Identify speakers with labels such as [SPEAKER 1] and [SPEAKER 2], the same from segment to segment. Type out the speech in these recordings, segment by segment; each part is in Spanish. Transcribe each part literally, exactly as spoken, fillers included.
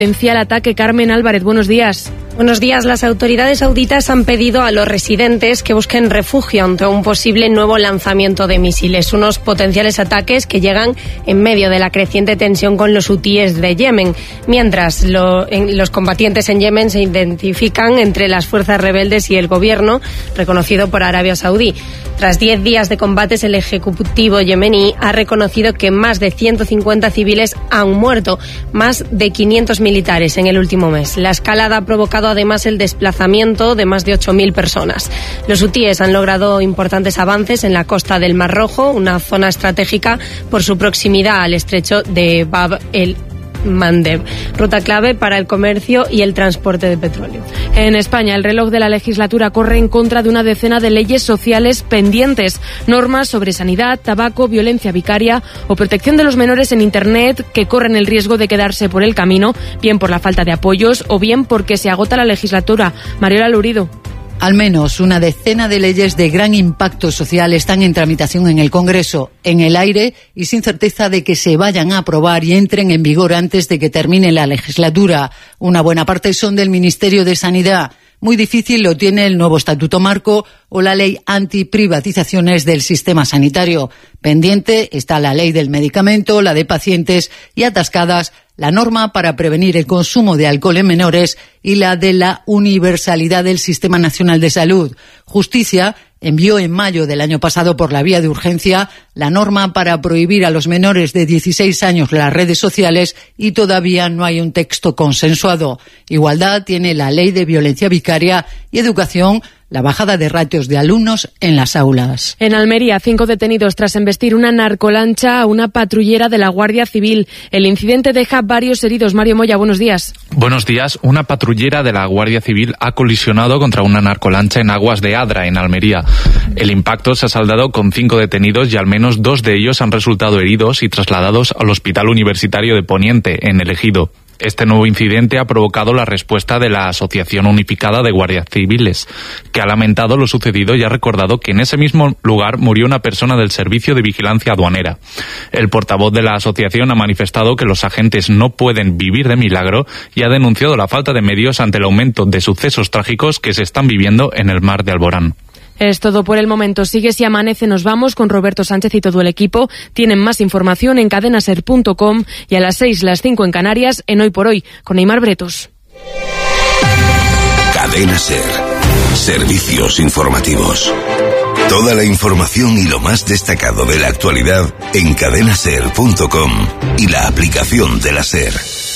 [SPEAKER 1] Potencial ataque. Carmen Álvarez, buenos días.
[SPEAKER 2] Buenos días. Las autoridades sauditas han pedido a los residentes que busquen refugio ante un posible nuevo lanzamiento de misiles. Unos potenciales ataques que llegan en medio de la creciente tensión con los hutíes de Yemen. Mientras lo, en, los combatientes en Yemen se identifican entre las fuerzas rebeldes y el gobierno reconocido por Arabia Saudí. Tras diez días de combates, el ejecutivo yemení ha reconocido que más de ciento cincuenta civiles han muerto, más de quinientos militares en el último mes. La escalada ha provocado además el desplazamiento de más de ocho mil personas. Los hutíes han logrado importantes avances en la costa del Mar Rojo, una zona estratégica por su proximidad al estrecho de Bab el Mandeb, ruta clave para el comercio y el transporte de petróleo.
[SPEAKER 1] En España, el reloj de la legislatura corre en contra de una decena de leyes sociales pendientes. Normas sobre sanidad, tabaco, violencia vicaria o protección de los menores en Internet que corren el riesgo de quedarse por el camino, bien por la falta de apoyos o bien porque se agota la legislatura. Mariola Lurido.
[SPEAKER 3] Al menos una decena de leyes de gran impacto social están en tramitación en el Congreso, en el aire y sin certeza de que se vayan a aprobar y entren en vigor antes de que termine la legislatura. Una buena parte son del Ministerio de Sanidad. Muy difícil lo tiene el nuevo Estatuto Marco o la ley antiprivatizaciones del sistema sanitario. Pendiente está la ley del medicamento, la de pacientes y atascadas la norma para prevenir el consumo de alcohol en menores y la de la universalidad del Sistema Nacional de Salud. Justicia envió en mayo del año pasado por la vía de urgencia la norma para prohibir a los menores de dieciséis años las redes sociales y todavía no hay un texto consensuado. Igualdad tiene la ley de violencia vicaria y educación la bajada de ratios de alumnos en las aulas.
[SPEAKER 1] En Almería, cinco detenidos tras embestir una narcolancha a una patrullera de la Guardia Civil. El incidente deja varios heridos. Mario Moya, buenos días.
[SPEAKER 4] Buenos días. Una patrullera de la Guardia Civil ha colisionado contra una narcolancha en aguas de Adra, en Almería. El impacto se ha saldado con cinco detenidos y al menos dos de ellos han resultado heridos y trasladados al Hospital Universitario de Poniente, en el Ejido. Este nuevo incidente ha provocado la respuesta de la Asociación Unificada de Guardias Civiles, que ha lamentado lo sucedido y ha recordado que en ese mismo lugar murió una persona del Servicio de Vigilancia Aduanera. El portavoz de la asociación ha manifestado que los agentes no pueden vivir de milagro y ha denunciado la falta de medios ante el aumento de sucesos trágicos que se están viviendo en el mar de Alborán.
[SPEAKER 1] Es todo por el momento. Sigue Si Amanece, nos vamos con Roberto Sánchez y todo el equipo. Tienen más información en cadenaser punto com y a las seis, las cinco en Canarias, en Hoy por Hoy, con Neymar Bretos.
[SPEAKER 5] Cadena Ser. Servicios informativos. Toda la información y lo más destacado de la actualidad en cadenaser punto com y la aplicación de la Ser.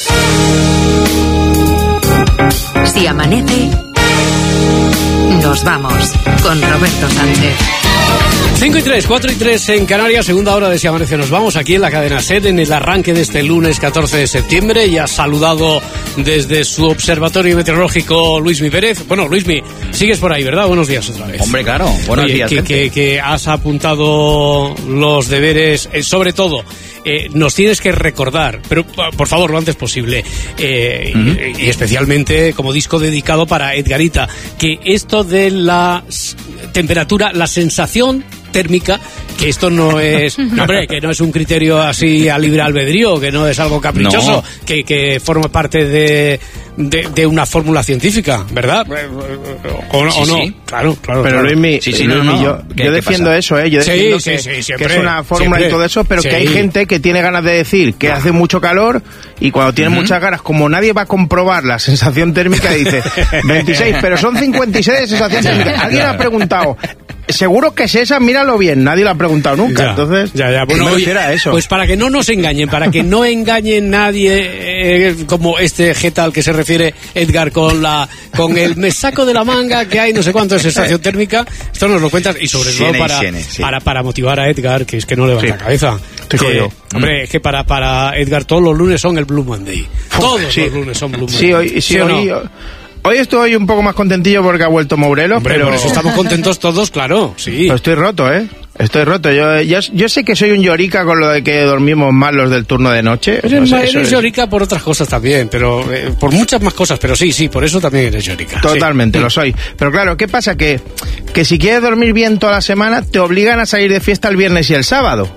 [SPEAKER 6] Si amanece, nos vamos con Roberto Sánchez.
[SPEAKER 7] cinco y tres, cuatro y tres en Canarias, segunda hora de Si Amanece. Nos vamos aquí en la cadena SER en el arranque de este lunes catorce de septiembre. Y ha saludado desde su observatorio meteorológico Luismi Pérez. Bueno, Luismi, sigues por ahí, ¿verdad? Buenos días otra vez.
[SPEAKER 8] Hombre, claro, buenos
[SPEAKER 7] Oye,
[SPEAKER 8] días.
[SPEAKER 7] Que, que, que has apuntado los deberes, eh, sobre todo, eh, nos tienes que recordar, pero por favor, lo antes posible, eh, uh-huh. y, y especialmente como disco dedicado para Edgarita, que esto de la temperatura, la sensación térmica, que esto no es, no, hombre, que no es un criterio así a libre albedrío, que no es algo caprichoso, no. que, que forma parte de, de, de una fórmula científica, ¿verdad? ¿O,
[SPEAKER 8] sí,
[SPEAKER 7] o no?
[SPEAKER 8] Sí.
[SPEAKER 7] Claro, claro.
[SPEAKER 9] Pero
[SPEAKER 7] claro.
[SPEAKER 9] Luismi,
[SPEAKER 8] sí, sí,
[SPEAKER 9] Luismi,
[SPEAKER 8] no, no.
[SPEAKER 9] yo,
[SPEAKER 8] ¿Qué,
[SPEAKER 9] yo
[SPEAKER 8] qué
[SPEAKER 9] defiendo
[SPEAKER 8] pasa?
[SPEAKER 9] eso, ¿eh? Yo defiendo
[SPEAKER 7] sí,
[SPEAKER 9] que,
[SPEAKER 7] sí, sí, siempre,
[SPEAKER 9] que es una fórmula
[SPEAKER 7] siempre.
[SPEAKER 9] y todo eso, pero
[SPEAKER 7] Sí.
[SPEAKER 9] que hay gente que tiene ganas de decir que hace mucho calor y cuando tiene uh-huh. muchas ganas, como nadie va a comprobar la sensación térmica, dice veintiséis, pero son cincuenta y seis de sensación térmica. Alguien ha preguntado, seguro que es esa, míralo bien, nadie lo ha preguntado nunca,
[SPEAKER 7] ya,
[SPEAKER 9] entonces
[SPEAKER 7] ya, ya. Bueno,
[SPEAKER 9] me
[SPEAKER 7] oye,
[SPEAKER 9] refiero a eso.
[SPEAKER 7] Pues para que no nos engañen, para que no engañe nadie, eh, como este jeta al que se refiere Edgar con la con el me saco de la manga que hay no sé cuánto de sensación térmica, esto nos lo cuentas y sobre todo para, siene, sí. para para motivar a Edgar, que es que no levanta sí. cabeza. Que, hombre, es que para para Edgar todos los lunes son el Blue Monday. Todos sí. los lunes son Blue Monday.
[SPEAKER 9] Sí, hoy, sí, ¿Sí hoy, no? Hoy estoy un poco más contentillo porque ha vuelto Morelos,
[SPEAKER 7] hombre,
[SPEAKER 9] pero
[SPEAKER 7] por eso estamos contentos todos, claro, sí.
[SPEAKER 9] Pero estoy roto, ¿eh? Estoy roto. Yo, yo yo sé que soy un llorica con lo de que dormimos mal los del turno de noche.
[SPEAKER 7] Eres,
[SPEAKER 9] no sé,
[SPEAKER 7] eres
[SPEAKER 9] es...
[SPEAKER 7] llorica por otras cosas también, pero eh, por muchas más cosas, pero sí, sí, por eso también eres llorica.
[SPEAKER 9] Totalmente, sí. Lo soy. Pero claro, ¿qué pasa? Que, que si quieres dormir bien toda la semana, te obligan a salir de fiesta el viernes y el sábado.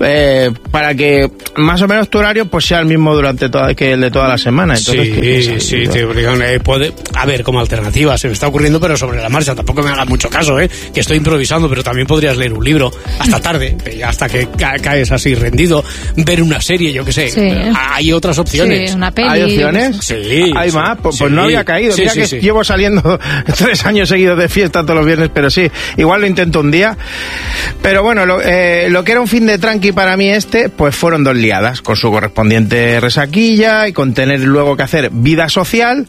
[SPEAKER 9] eh, para que más o menos tu horario pues sea el mismo durante toda, que el de toda la semana. Entonces,
[SPEAKER 7] sí,
[SPEAKER 9] que,
[SPEAKER 7] sí, te obligan, eh, puede, a ver, como alternativa, se me está ocurriendo, pero sobre la marcha, tampoco me hagas mucho caso, eh, que estoy improvisando, pero también podrías leer un libro hasta tarde, hasta que ca caes así rendido, ver una serie, yo qué sé, sí. Hay otras opciones.
[SPEAKER 8] Sí, una peli.
[SPEAKER 9] ¿Hay opciones?
[SPEAKER 7] Sí.
[SPEAKER 9] ¿Hay
[SPEAKER 7] sí,
[SPEAKER 9] más? Pues,
[SPEAKER 7] sí,
[SPEAKER 9] pues no había caído,
[SPEAKER 7] sí,
[SPEAKER 9] mira
[SPEAKER 7] sí,
[SPEAKER 9] que
[SPEAKER 7] sí.
[SPEAKER 9] llevo saliendo tres años seguidos de fiesta todos los viernes, pero sí, igual lo intento un día. Pero bueno, lo, eh, lo que era un fin de tranqui para mí este, pues fueron dos liadas, con su correspondiente resaquilla y con tener luego que hacer vida social.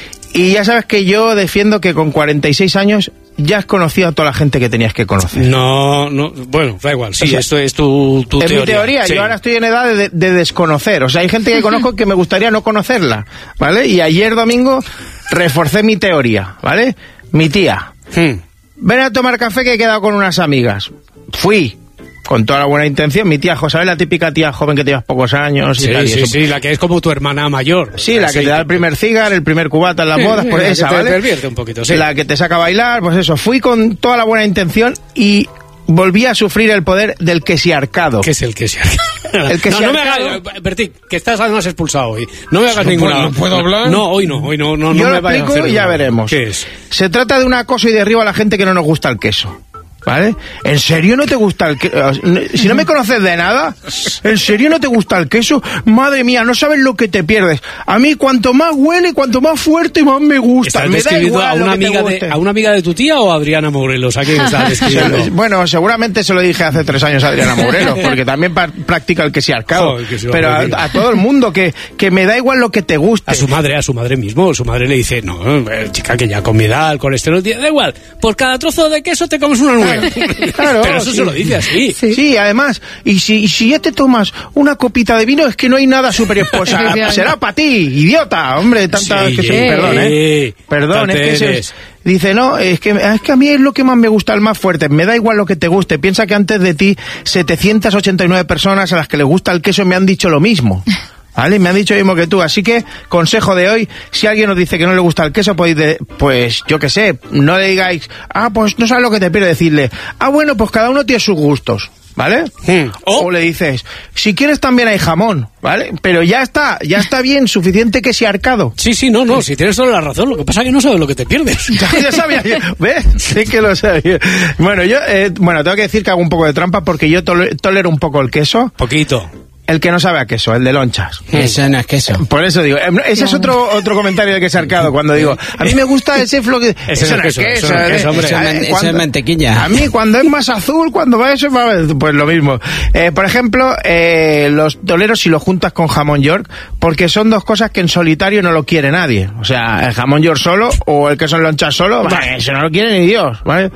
[SPEAKER 9] Y ya sabes que yo defiendo que con cuarenta y seis años ya has conocido a toda la gente que tenías que conocer.
[SPEAKER 7] No, no, bueno, da igual, sí, o sea, esto es tu, tu
[SPEAKER 9] es
[SPEAKER 7] teoría.
[SPEAKER 9] mi teoría, sí. Yo ahora estoy en edad de, de desconocer, o sea, hay gente que conozco que me gustaría no conocerla, ¿vale? Y ayer domingo reforcé mi teoría, ¿vale? Mi tía, hmm. ven a tomar café que he quedado con unas amigas. Fui. Con toda la buena intención, mi tía, ¿sabes la típica tía joven que llevas pocos años?
[SPEAKER 7] Sí,
[SPEAKER 9] y tal, y
[SPEAKER 7] sí,
[SPEAKER 9] eso?
[SPEAKER 7] sí, la que es como tu hermana mayor.
[SPEAKER 9] Sí, la que te da el primer cigar, el primer cubata en las bodas, pues
[SPEAKER 7] la
[SPEAKER 9] esa,
[SPEAKER 7] que te
[SPEAKER 9] ¿vale?
[SPEAKER 7] pervierte un poquito, sí.
[SPEAKER 9] La que te saca a bailar, pues eso. Fui con toda la buena intención y volví a sufrir el poder del quesiarcado.
[SPEAKER 7] ¿Qué es el quesiarcado?
[SPEAKER 9] El
[SPEAKER 7] no, no me hagas, Bertín, que estás además expulsado hoy. No me hagas
[SPEAKER 9] no
[SPEAKER 7] ninguna.
[SPEAKER 9] Puedo, ¿No puedo hablar?
[SPEAKER 7] No, hoy no, hoy no, no,
[SPEAKER 9] Yo
[SPEAKER 7] no
[SPEAKER 9] lo
[SPEAKER 7] me vayas a
[SPEAKER 9] explico
[SPEAKER 7] hacer
[SPEAKER 9] y ya
[SPEAKER 7] nada.
[SPEAKER 9] veremos.
[SPEAKER 7] ¿Qué es?
[SPEAKER 9] Se trata de un acoso y derribo a la gente que no nos gusta el queso. ¿Vale? ¿En serio no te gusta el queso? Si no me conoces de nada, ¿en serio no te gusta el queso? Madre mía, no sabes lo que te pierdes. A mí cuanto más huele, cuanto más fuerte, más me gusta.
[SPEAKER 7] ¿Estás
[SPEAKER 9] me da igual
[SPEAKER 7] a una, amiga de, a una amiga de tu tía o a Adriana Morelos? ¿A quién estás describiendo?
[SPEAKER 9] Bueno, seguramente se lo dije hace tres años a Adriana Morelos, porque también practica el quesiarcado. Pero a, a todo el mundo, que, que me da igual lo que te guste.
[SPEAKER 7] A su madre, a su madre mismo. Su madre le dice, no, chica, que ya con mi edad, el colesterol, da igual. Por cada trozo de queso te comes una nueva.
[SPEAKER 9] Claro,
[SPEAKER 7] pero eso
[SPEAKER 9] sí.
[SPEAKER 7] se lo dice así.
[SPEAKER 9] Sí, sí, además, y si, y si ya te tomas una copita de vino, es que no hay nada superior. Pues a, será para ti, idiota, hombre, tanta
[SPEAKER 7] sí,
[SPEAKER 9] que soy, perdón, ¿eh? Perdón, es que ese es, dice, no, es que, es que a mí es lo que más me gusta, el más fuerte, me da igual lo que te guste. Piensa que antes de ti, setecientas ochenta y nueve personas a las que les gusta el queso me han dicho lo mismo. ¿Vale? Me han dicho lo mismo que tú, así que consejo de hoy, si alguien os dice que no le gusta el queso, podéis de, pues yo qué sé, no le digáis, ah, pues no sabes lo que te pido, decirle, ah, bueno, pues cada uno tiene sus gustos, ¿vale? Hmm. O, o le dices, si quieres también hay jamón, ¿vale? Pero ya está, ya está bien, suficiente que sea arcado.
[SPEAKER 7] Sí, sí, no, no, si tienes toda la razón, lo que pasa es que no sabes lo que te pierdes.
[SPEAKER 9] Ya, ya sabía, ¿ves? Sí que lo sabía. Bueno, yo, eh, bueno, tengo que decir que hago un poco de trampa porque yo tole, tolero un poco el queso.
[SPEAKER 7] Poquito.
[SPEAKER 9] El que no sabe a queso, el de lonchas.
[SPEAKER 10] Eso no es queso.
[SPEAKER 9] Por eso digo, ese es otro otro comentario del que se ha arcado cuando digo, a mí me gusta ese flo que...
[SPEAKER 7] Ese eso no es queso, queso, eso, no es queso, hombre.
[SPEAKER 10] Eso, es, eso es mantequilla.
[SPEAKER 9] A mí cuando es más azul, cuando va eso, pues lo mismo. Eh, por ejemplo, eh, los toleros si lo juntas con jamón york, porque son dos cosas que en solitario no lo quiere nadie. O sea, el jamón york solo o el queso en lonchas solo, vale, eso no lo quiere ni Dios, ¿vale?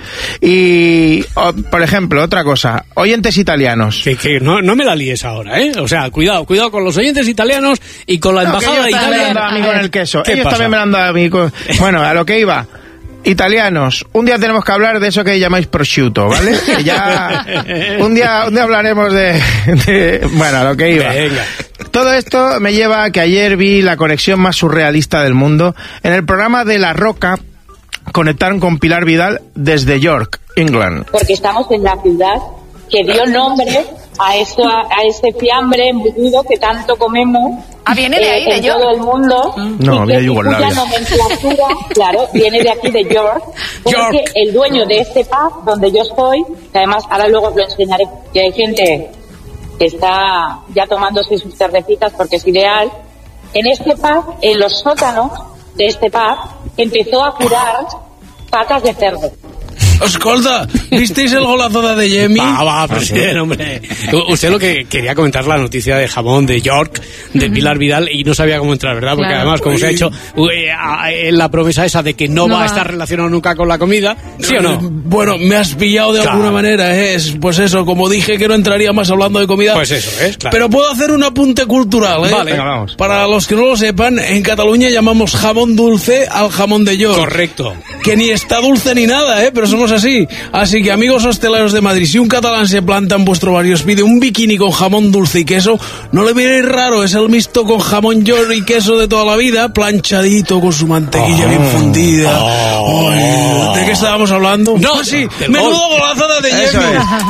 [SPEAKER 9] Y, o, por ejemplo, otra cosa, oyentes italianos.
[SPEAKER 7] Que, que no, no me la líes ahora, ¿eh? O sea, cuidado, cuidado con los oyentes italianos y con la
[SPEAKER 9] no,
[SPEAKER 7] embajada de Italia.
[SPEAKER 9] Me a mí con el queso.
[SPEAKER 7] ¿Qué
[SPEAKER 9] Ellos
[SPEAKER 7] pasa?
[SPEAKER 9] también me lo han dado a mí con... Bueno, a lo que iba. Italianos, un día tenemos que hablar de eso que llamáis prosciutto, ¿vale? Que ya un día un día hablaremos de, de bueno, a lo que iba.
[SPEAKER 7] Venga.
[SPEAKER 9] Todo esto me lleva a que ayer vi la conexión más surrealista del mundo. En el programa de La Roca conectaron con Pilar Vidal desde York, England.
[SPEAKER 11] Porque estamos en la ciudad que dio nombre a eso, a, a ese fiambre embutido que tanto comemos.
[SPEAKER 8] Ah, viene de ahí,
[SPEAKER 11] eh,
[SPEAKER 8] de
[SPEAKER 11] en
[SPEAKER 8] York.
[SPEAKER 11] todo el mundo.
[SPEAKER 9] No,
[SPEAKER 11] y
[SPEAKER 9] viene de
[SPEAKER 11] que
[SPEAKER 9] Yugoslavia.
[SPEAKER 11] cuya nomenclatura, claro, viene de aquí de York. Porque
[SPEAKER 7] York.
[SPEAKER 11] el dueño de este pub donde yo estoy, que además ahora luego os lo enseñaré, que hay gente que está ya tomándose sus cervecitas porque es ideal. En este pub, en los sótanos de este pub, empezó a curar patas de cerdo.
[SPEAKER 10] Escolta, ¿visteis el golazo de Adeyemi?
[SPEAKER 7] Va, va, presidente, hombre. Usted lo que quería comentar la noticia de jamón de York, de Pilar Vidal, y no sabía cómo entrar, ¿verdad? Porque
[SPEAKER 8] Claro.
[SPEAKER 7] además, como se ha hecho eh, la promesa esa de que no,
[SPEAKER 8] No
[SPEAKER 7] va a
[SPEAKER 8] va.
[SPEAKER 7] estar relacionado nunca con la comida, ¿sí o no?
[SPEAKER 10] Bueno, me has pillado de
[SPEAKER 7] Claro.
[SPEAKER 10] alguna manera, ¿eh? Es, pues eso, como dije que no entraría más hablando de comida.
[SPEAKER 7] Pues eso es, claro.
[SPEAKER 10] Pero puedo hacer un apunte cultural, ¿eh?
[SPEAKER 7] Vale.
[SPEAKER 9] Venga, vamos.
[SPEAKER 10] Para los que no lo sepan, en Cataluña llamamos jamón dulce al jamón de York.
[SPEAKER 7] Correcto.
[SPEAKER 10] Que ni está dulce ni nada, ¿eh? Pero somos así. Así que, amigos hosteleros de Madrid, si un catalán se planta en vuestro barrio y os pide un bikini con jamón dulce y queso, no le miréis raro, es el mixto con jamón york y queso de toda la vida, planchadito con su mantequilla
[SPEAKER 7] Oh.
[SPEAKER 10] bien fundida.
[SPEAKER 7] Oh.
[SPEAKER 10] Ay, ¿de qué estábamos hablando?
[SPEAKER 7] No,
[SPEAKER 10] Ah, sí,
[SPEAKER 7] del
[SPEAKER 10] menudo
[SPEAKER 7] gol.
[SPEAKER 10] golazo de
[SPEAKER 9] Eso
[SPEAKER 10] Adeyemi.
[SPEAKER 9] es. Y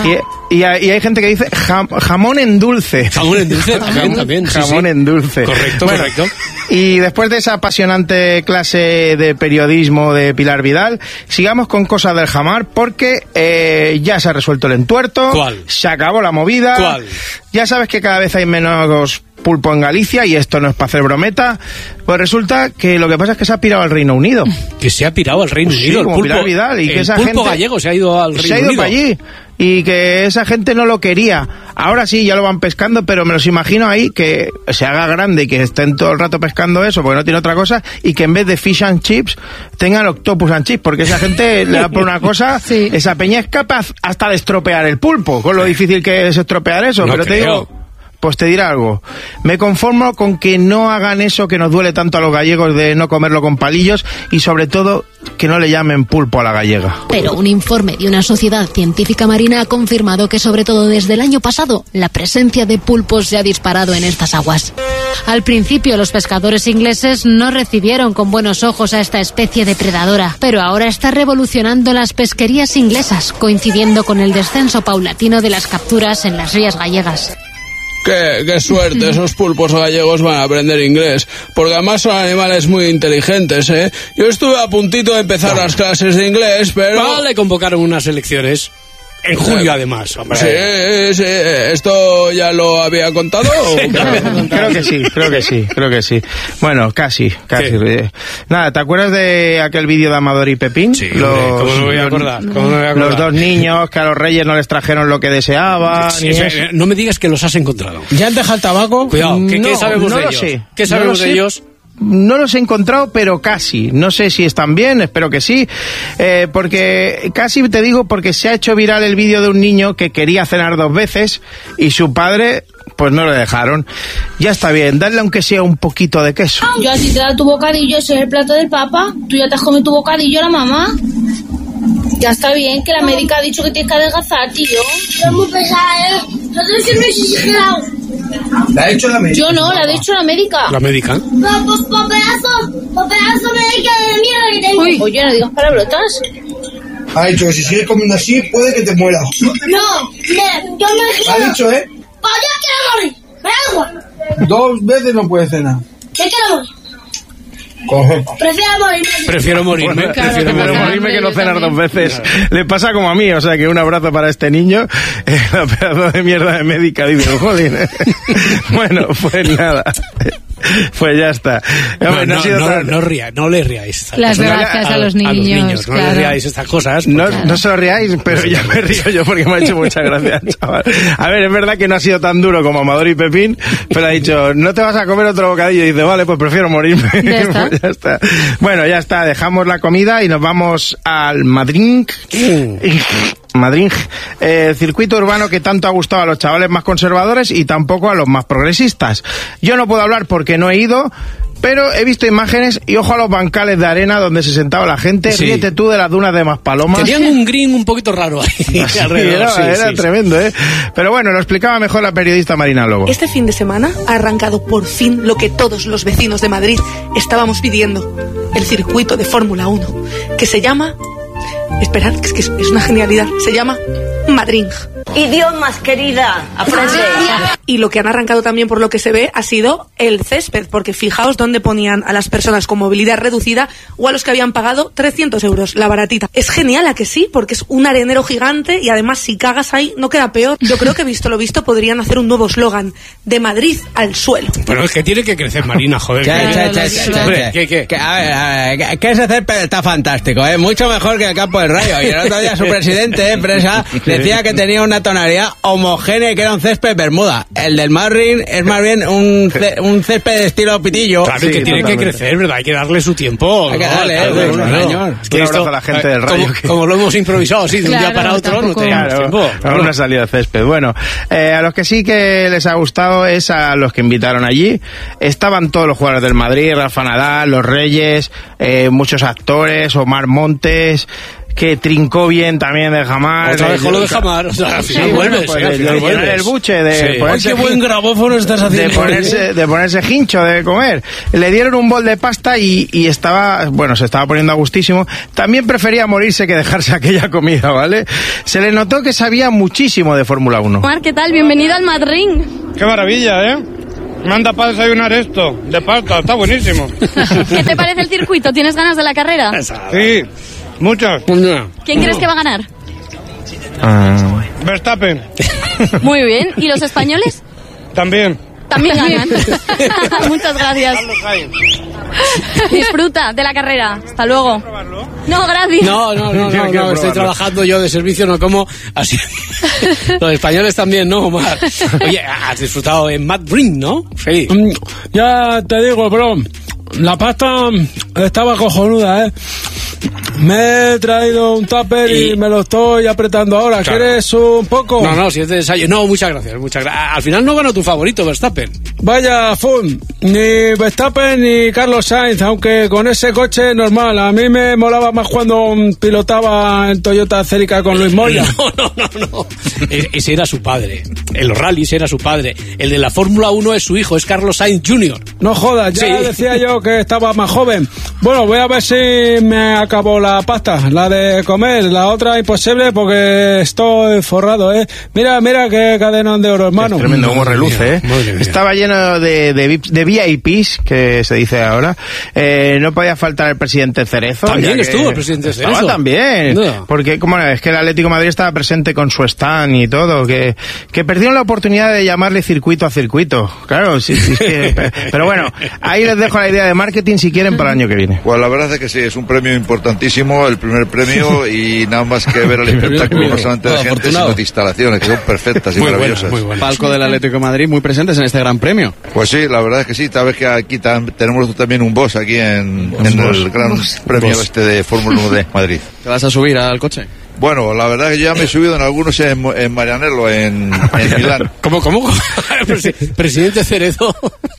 [SPEAKER 9] Y hay, y hay gente que dice jam, jamón en dulce.
[SPEAKER 7] Jamón en dulce también, también. Sí,
[SPEAKER 9] jamón
[SPEAKER 7] sí.
[SPEAKER 9] en dulce.
[SPEAKER 7] Correcto, bueno, correcto.
[SPEAKER 9] Y después de esa apasionante clase de periodismo de Pilar Vidal, sigamos con cosas del jamar, porque eh, ya se ha resuelto el entuerto.
[SPEAKER 7] ¿Cuál?
[SPEAKER 9] Se acabó la movida.
[SPEAKER 7] ¿Cuál?
[SPEAKER 9] Ya sabes que cada vez hay menos pulpo en Galicia, y esto no es para hacer brometa. Pues resulta que lo que pasa es que se ha pirado al Reino Unido.
[SPEAKER 7] Que se ha pirado al Reino
[SPEAKER 9] Pues sí,
[SPEAKER 7] Unido.
[SPEAKER 9] como
[SPEAKER 7] el pulpo,
[SPEAKER 9] Pilar Vidal, y que
[SPEAKER 7] el
[SPEAKER 9] esa
[SPEAKER 7] pulpo
[SPEAKER 9] gente
[SPEAKER 7] gallego se ha ido al Reino
[SPEAKER 9] se ha ido
[SPEAKER 7] Unido.
[SPEAKER 9] para allí, y que esa gente no lo quería. Ahora sí, ya lo van pescando, pero me los imagino ahí que se haga grande y que estén todo el rato pescando eso, porque no tiene otra cosa, y que en vez de fish and chips tengan octopus and chips, porque esa gente le da por una cosa, sí. Esa peña es capaz hasta de estropear el pulpo, con lo difícil que es estropear eso,
[SPEAKER 7] no
[SPEAKER 9] pero
[SPEAKER 7] creo.
[SPEAKER 9] te digo... Pues te diré algo, me conformo con que no hagan eso que nos duele tanto a los gallegos de no comerlo con palillos, y sobre todo que no le llamen pulpo a la gallega.
[SPEAKER 8] Pero un informe de una sociedad científica marina ha confirmado que sobre todo desde el año pasado la presencia de pulpos se ha disparado en estas aguas.
[SPEAKER 1] Al principio los pescadores ingleses no recibieron con buenos ojos a esta especie depredadora, pero ahora está revolucionando las pesquerías inglesas, coincidiendo con el descenso paulatino de las capturas en las rías gallegas.
[SPEAKER 10] Qué, qué suerte, esos pulpos gallegos van a aprender inglés, porque además son animales muy inteligentes, ¿eh? Yo estuve a puntito de empezar las clases de inglés, pero...
[SPEAKER 7] Vale, convocaron unas elecciones. En julio, además, hombre.
[SPEAKER 10] Sí, sí, ¿esto ya lo había contado? ¿O
[SPEAKER 9] creo que sí, creo que sí, creo que sí. Bueno, casi, casi. Sí. Nada, ¿te acuerdas de aquel vídeo de Amador y Pepín?
[SPEAKER 7] Sí, los, ¿cómo no me voy a acordar? ¿Cómo no me voy a acordar?
[SPEAKER 9] Los dos niños que a los reyes no les trajeron lo que deseaban.
[SPEAKER 7] Sí, sí, sí, no me digas que los has encontrado.
[SPEAKER 10] ¿Ya han dejado el tabaco?
[SPEAKER 7] Cuidado, ¿qué,
[SPEAKER 9] no,
[SPEAKER 7] ¿qué sabemos
[SPEAKER 9] no
[SPEAKER 7] de
[SPEAKER 9] lo
[SPEAKER 7] ellos?
[SPEAKER 9] Sé.
[SPEAKER 7] ¿Qué sabemos
[SPEAKER 9] no
[SPEAKER 7] de ellos?
[SPEAKER 9] No los he encontrado, pero casi. No sé si están bien, espero que sí. Eh, porque casi te digo, porque se ha hecho viral el vídeo de un niño que quería cenar dos veces y su padre, pues no le dejaron. Ya está bien, dale aunque sea un poquito de queso.
[SPEAKER 12] Yo a ti te da tu bocadillo, ese es el plato del papá. Tú ya te has comido tu bocadillo, la mamá. Ya está bien, que la médica ha dicho que tienes que adelgazar, tío. Es muy pesada, ¿eh? No te sirve exagerado.
[SPEAKER 13] ¿La ha hecho la médica?
[SPEAKER 12] Yo no, la ha dicho la médica.
[SPEAKER 7] ¿La médica?
[SPEAKER 12] No, pues por pedazo, por pedazo médica de mierda que tengo. Uy. Oye, no digas palabrotas.
[SPEAKER 13] Ha dicho que si sigues comiendo así, puede que te mueras.
[SPEAKER 12] No, me, yo me...
[SPEAKER 13] Ha dicho, ¿eh?
[SPEAKER 12] Pues yo quiero morir, me da igual.
[SPEAKER 13] Dos veces no puedes cenar.
[SPEAKER 12] ¿Qué quiero morir?
[SPEAKER 13] Coge.
[SPEAKER 12] Prefiero morirme.
[SPEAKER 7] Prefiero morirme.
[SPEAKER 9] Bueno,
[SPEAKER 7] claro,
[SPEAKER 9] prefiero
[SPEAKER 7] que
[SPEAKER 9] morirme, morirme que no cenar dos veces. Claro. Le pasa como a mí, o sea que un abrazo para este niño. Eh, la pedazo de mierda de médica, dice, jolín. Bueno, pues nada. Pues ya está.
[SPEAKER 7] No, no, no, no, no, ría, no le riáis.
[SPEAKER 1] Las gracias a, a los niños. A los niños
[SPEAKER 7] no
[SPEAKER 1] claro.
[SPEAKER 7] le riáis estas cosas.
[SPEAKER 9] No, claro. no se lo riáis, pero ya me río yo porque me ha hecho mucha gracia, chaval. A ver, es verdad que no ha sido tan duro como Amador y Pepín, pero ha dicho, no te vas a comer otro bocadillo. Y dice, vale, pues prefiero morirme.
[SPEAKER 1] ¿Ya está?
[SPEAKER 9] Pues ya está. Bueno, ya está, dejamos la comida y nos vamos al Madrid. Madrid, eh, circuito urbano que tanto ha gustado a los chavales más conservadores y tampoco a los más progresistas. Yo no puedo hablar porque no he ido, pero he visto imágenes y ojo a los bancales de arena donde se sentaba la gente. Sí. Ríete tú de las dunas de Maspalomas.
[SPEAKER 7] Tenían un green un poquito raro ahí.
[SPEAKER 9] Sí, era sí, era sí, tremendo, ¿eh? Pero bueno, lo explicaba mejor la periodista Marina Lobo.
[SPEAKER 14] Este fin de semana ha arrancado por fin lo que todos los vecinos de Madrid estábamos pidiendo. El circuito de Fórmula uno, que se llama... Esperad, que es que es una genialidad. Se llama Madrid.
[SPEAKER 15] Idiomas, querida, aprende.
[SPEAKER 14] Y lo que han arrancado también, por lo que se ve, ha sido el césped, porque fijaos dónde ponían a las personas con movilidad reducida o a los que habían pagado trescientos euros, la baratita. Es genial, ¿a que sí? Porque es un arenero gigante y además si cagas ahí no queda peor. Yo creo que visto lo visto podrían hacer un nuevo eslogan: de Madrid al suelo.
[SPEAKER 7] Pero es que tiene que crecer Marina, joder.
[SPEAKER 10] ¿Qué, qué, qué? A ver, a ver, que ese césped está fantástico, ¿eh? Mucho mejor que el campo del Rayo. Y el otro día su presidente, Presa, decía que tenía una tonalidad homogénea y que era un césped bermuda. El del Marrin es más bien un, ce, un césped de estilo pitillo.
[SPEAKER 7] Claro, sí, que tiene totalmente que crecer, ¿verdad? Hay que darle su tiempo.
[SPEAKER 10] Hay que darle,
[SPEAKER 7] claro,
[SPEAKER 10] claro,
[SPEAKER 7] claro,
[SPEAKER 10] claro.
[SPEAKER 7] claro.
[SPEAKER 9] Es que un abrazo a la gente del Rayo.
[SPEAKER 7] Como,
[SPEAKER 9] que...
[SPEAKER 7] como lo hemos improvisado así de claro, un día para otro, no tenemos
[SPEAKER 9] claro,
[SPEAKER 7] tiempo.
[SPEAKER 9] Claro. Una salida de césped. Bueno, eh, a los que sí que les ha gustado es a los que invitaron allí. Estaban todos los jugadores del Madrid, Rafa Nadal, los Reyes, eh, muchos actores, Omar Montes... que trincó bien también de Jamar.
[SPEAKER 7] Otra vez con lo de Jamar. O sea, al final
[SPEAKER 9] sí,
[SPEAKER 7] vuelves,
[SPEAKER 9] bueno, pues
[SPEAKER 7] sí, al
[SPEAKER 9] de,
[SPEAKER 7] final
[SPEAKER 9] de llenar
[SPEAKER 7] vuelves.
[SPEAKER 9] el buche, de
[SPEAKER 7] Sí.
[SPEAKER 9] ponerse...
[SPEAKER 10] Ay, qué buen grabófono estás haciendo.
[SPEAKER 9] De ponerse, de ponerse hincho, de comer. Le dieron un bol de pasta y, y estaba, bueno, se estaba poniendo a gustísimo. También prefería morirse que dejarse aquella comida, ¿vale? Se le notó que sabía muchísimo de Fórmula uno.
[SPEAKER 16] Omar, ¿qué tal? Bienvenido al Madrid.
[SPEAKER 17] Qué maravilla, ¿eh? Me anda para desayunar esto, de pasta, está buenísimo.
[SPEAKER 16] ¿Qué te parece el circuito? ¿Tienes ganas de la carrera?
[SPEAKER 17] Sí, muchas.
[SPEAKER 16] ¿Quién crees que va a ganar?
[SPEAKER 9] Ah.
[SPEAKER 17] Verstappen.
[SPEAKER 16] Muy bien. ¿Y los españoles?
[SPEAKER 17] También.
[SPEAKER 16] También ganan. Muchas gracias. Disfruta de la carrera. Hasta luego. No, gracias.
[SPEAKER 7] No, no, no, no, no, estoy trabajando yo de servicio, no como así. Los españoles también, ¿no, Omar? Oye, has disfrutado en Mad Ring, ¿no? Sí.
[SPEAKER 10] Mm, Ya te digo, bro, la pasta estaba cojonuda, ¿eh? Me he traído un tupper y, y me lo estoy apretando ahora. Claro. ¿Quieres un poco?
[SPEAKER 7] No, no, si es de ensayo. No, muchas gracias, muchas gracias. Al final no ganó tu favorito, Verstappen.
[SPEAKER 10] Vaya, Fun, ni Verstappen ni Carlos Sainz, aunque con ese coche normal. A mí me molaba más cuando pilotaba el Toyota Celica con Luis Moya.
[SPEAKER 7] No, no, no, no. Ese era su padre. En los rallies era su padre. El de la Fórmula uno es su hijo, es Carlos Sainz junior
[SPEAKER 10] No jodas, ya
[SPEAKER 7] Sí.
[SPEAKER 10] decía yo que estaba más joven. Bueno, voy a ver si me acabó la pasta, la de comer. La otra imposible porque estoy forrado, ¿eh? Mira, mira qué cadenón de oro, hermano.
[SPEAKER 9] Es tremendo como reluce, ¿eh? Estaba lleno de, de, de V I Ps, que se dice ahora. Eh, no podía faltar el presidente Cerezo.
[SPEAKER 7] También
[SPEAKER 9] ya
[SPEAKER 7] estuvo
[SPEAKER 9] que
[SPEAKER 7] el presidente
[SPEAKER 9] estaba
[SPEAKER 7] Cerezo.
[SPEAKER 9] también.
[SPEAKER 7] No.
[SPEAKER 9] Porque, como es que el Atlético de Madrid estaba presente con su stand y todo, que, que perdieron la oportunidad de llamarle circuito a circuito. Claro, sí, sí, sí, pero bueno, ahí les dejo la idea de marketing si quieren para el año que viene.
[SPEAKER 18] Pues la verdad es que sí, es un premio importantísimo, el primer premio, y nada más que ver el espectáculo, no solamente de gente, sino de instalaciones, que son perfectas y
[SPEAKER 19] Muy
[SPEAKER 18] maravillosas.
[SPEAKER 19] buenas, muy buenas. Palco del Atlético de Madrid, muy presentes en este gran premio.
[SPEAKER 18] Pues sí, la verdad es que sí, sabes que aquí tam- tenemos también un boss aquí en, en
[SPEAKER 19] boss.
[SPEAKER 18] el gran
[SPEAKER 19] Boss.
[SPEAKER 18] premio
[SPEAKER 19] Boss.
[SPEAKER 18] este de Fórmula uno de Madrid.
[SPEAKER 19] ¿Te vas a subir al coche?
[SPEAKER 18] Bueno, la verdad es que yo ya me he subido en algunos en, en Marianello, en, en Milán.
[SPEAKER 7] ¿Cómo, cómo? Presi- Presidente Cerezo.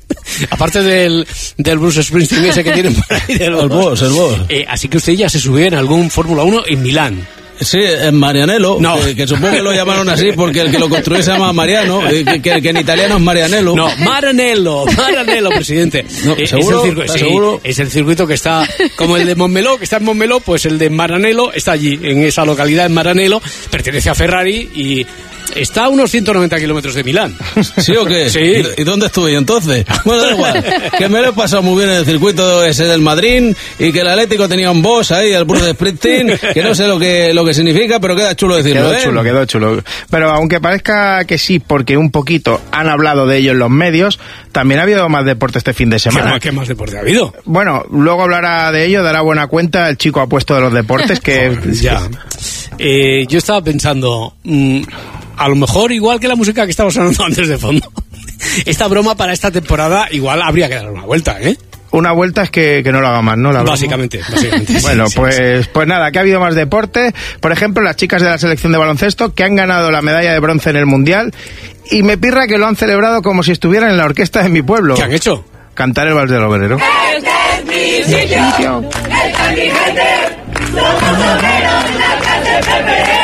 [SPEAKER 7] Aparte del, del Bruce Springsteen ese que tienen por ahí. Del
[SPEAKER 10] El boss, el boss.
[SPEAKER 7] Eh, así que usted ya se subió en algún Fórmula uno en Milán.
[SPEAKER 10] Sí, en Marianello,
[SPEAKER 7] No.
[SPEAKER 10] que, que supongo que lo llamaron así porque el que lo construyó se llama Mariano, eh, que, que, que en italiano es Marianello.
[SPEAKER 7] No, Maranello, Maranello, presidente.
[SPEAKER 10] No,
[SPEAKER 7] Eh,
[SPEAKER 10] ¿seguro?
[SPEAKER 7] Es el, circuito,
[SPEAKER 10] ¿Estás
[SPEAKER 7] sí,
[SPEAKER 10] seguro?
[SPEAKER 7] es el circuito que está, como el de Montmeló, que está en Montmeló, pues el de Maranello está allí, en esa localidad, en Maranello, pertenece a Ferrari y está a unos ciento noventa kilómetros de Milán.
[SPEAKER 10] ¿Sí o qué?
[SPEAKER 7] Sí.
[SPEAKER 10] ¿Y dónde estuve yo entonces? Bueno, da igual. Que me lo he pasado muy bien en el circuito ese del Madrid y que el Atlético tenía un boss ahí, el Bruce Springsteen, que no sé lo que, lo que significa, pero queda chulo decirlo,
[SPEAKER 9] Quedó
[SPEAKER 10] ¿eh?
[SPEAKER 9] chulo, quedó chulo. Pero aunque parezca que sí, porque un poquito han hablado de ello en los medios, también ha habido más deporte este fin de
[SPEAKER 7] ¿Qué
[SPEAKER 9] semana.
[SPEAKER 7] más, qué más deporte ha habido?
[SPEAKER 9] Bueno, luego hablará de ello, dará buena cuenta el chico apuesto de los deportes que...
[SPEAKER 7] Ya. Eh, yo estaba pensando, mmm, a lo mejor igual que la música que estaba sonando antes de fondo, esta broma para esta temporada igual habría que dar una vuelta, ¿eh?
[SPEAKER 9] Una vuelta es que, que no lo haga más, ¿no? La broma.
[SPEAKER 7] Básicamente, básicamente.
[SPEAKER 9] Bueno,
[SPEAKER 7] Sí, sí,
[SPEAKER 9] pues, pues nada, que ha habido más deporte. Por ejemplo, las chicas de la selección de baloncesto que han ganado la medalla de bronce en el Mundial y me pirra que lo han celebrado como si estuvieran en la orquesta de mi pueblo.
[SPEAKER 7] ¿Qué han hecho?
[SPEAKER 9] Cantar el vals del obrero.
[SPEAKER 20] Este es mi sitio, está mi gente, somos obreros, la clase preferente.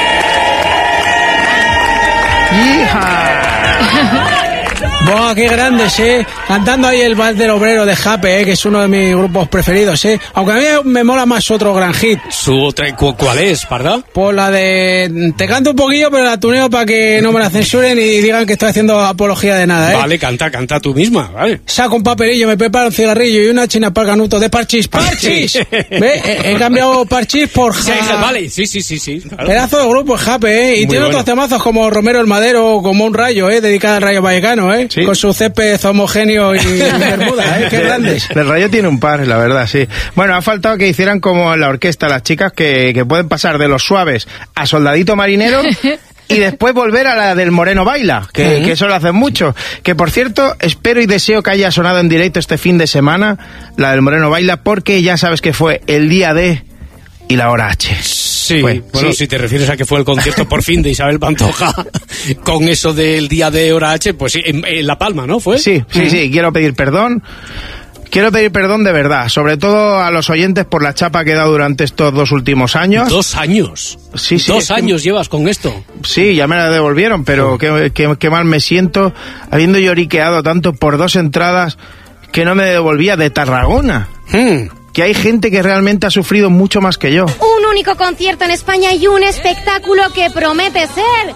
[SPEAKER 9] ¡Hija!
[SPEAKER 10] ¡Buah, qué grandes, eh! Cantando ahí el Vals del Obrero de Jape, eh, que es uno de mis grupos preferidos, eh. Aunque a mí me mola más otro gran hit.
[SPEAKER 7] Su otra, cu- ¿Cuál es, Parda?
[SPEAKER 10] Pues la de... Te canto un poquillo, pero la tuneo para que no me la censuren y digan que estoy haciendo apología de nada, eh.
[SPEAKER 7] Vale, canta, canta tú misma, vale.
[SPEAKER 10] Saco un papelillo, me preparo un cigarrillo y una china para el canuto de parchís. ¡Parchís! ¿Ve? He, he cambiado parchís por
[SPEAKER 7] Sí,
[SPEAKER 10] ja...
[SPEAKER 7] vale, sí, sí, sí, sí. Claro.
[SPEAKER 10] Pedazo de grupo, Jape, ¿eh? Y
[SPEAKER 7] Muy
[SPEAKER 10] tiene
[SPEAKER 7] bueno.
[SPEAKER 10] otros temazos como Romero el Madero, como Un Rayo, ¿eh? Dedicada al Rayo Vallecano, ¿eh?
[SPEAKER 9] Sí.
[SPEAKER 10] Con su césped homogéneo y Bermuda, ¿eh? Qué grandes.
[SPEAKER 9] El Rayo tiene un par, la verdad, sí. Bueno, ha faltado que hicieran como en la orquesta las chicas que, que pueden pasar de los suaves a Soldadito Marinero y después volver a la del Moreno Baila, que,
[SPEAKER 7] Uh-huh.
[SPEAKER 9] que eso lo hacen mucho. Que, por cierto, espero y deseo que haya sonado en directo este fin de semana la del Moreno Baila, porque ya sabes que fue el día D y la hora H.
[SPEAKER 7] Sí,
[SPEAKER 9] Fue,
[SPEAKER 7] bueno,
[SPEAKER 9] sí.
[SPEAKER 7] si te refieres a que fue el concierto por fin de Isabel Pantoja con eso del día de hora H, pues sí, en, en La Palma, ¿no? ¿Fue?
[SPEAKER 9] Sí, sí, sí, quiero pedir perdón. Quiero pedir perdón de verdad, sobre todo a los oyentes por la chapa que he dado durante estos dos últimos años.
[SPEAKER 7] ¿Dos años?
[SPEAKER 9] Sí, sí.
[SPEAKER 7] ¿Dos años que... llevas con esto?
[SPEAKER 9] Sí, ya me la devolvieron, pero oh. qué, qué, qué mal me siento habiendo lloriqueado tanto por dos entradas que no me devolvía de Tarragona.
[SPEAKER 7] Hmm.
[SPEAKER 9] Que hay gente que realmente ha sufrido mucho más que yo.
[SPEAKER 21] Un único concierto en España y un espectáculo que promete ser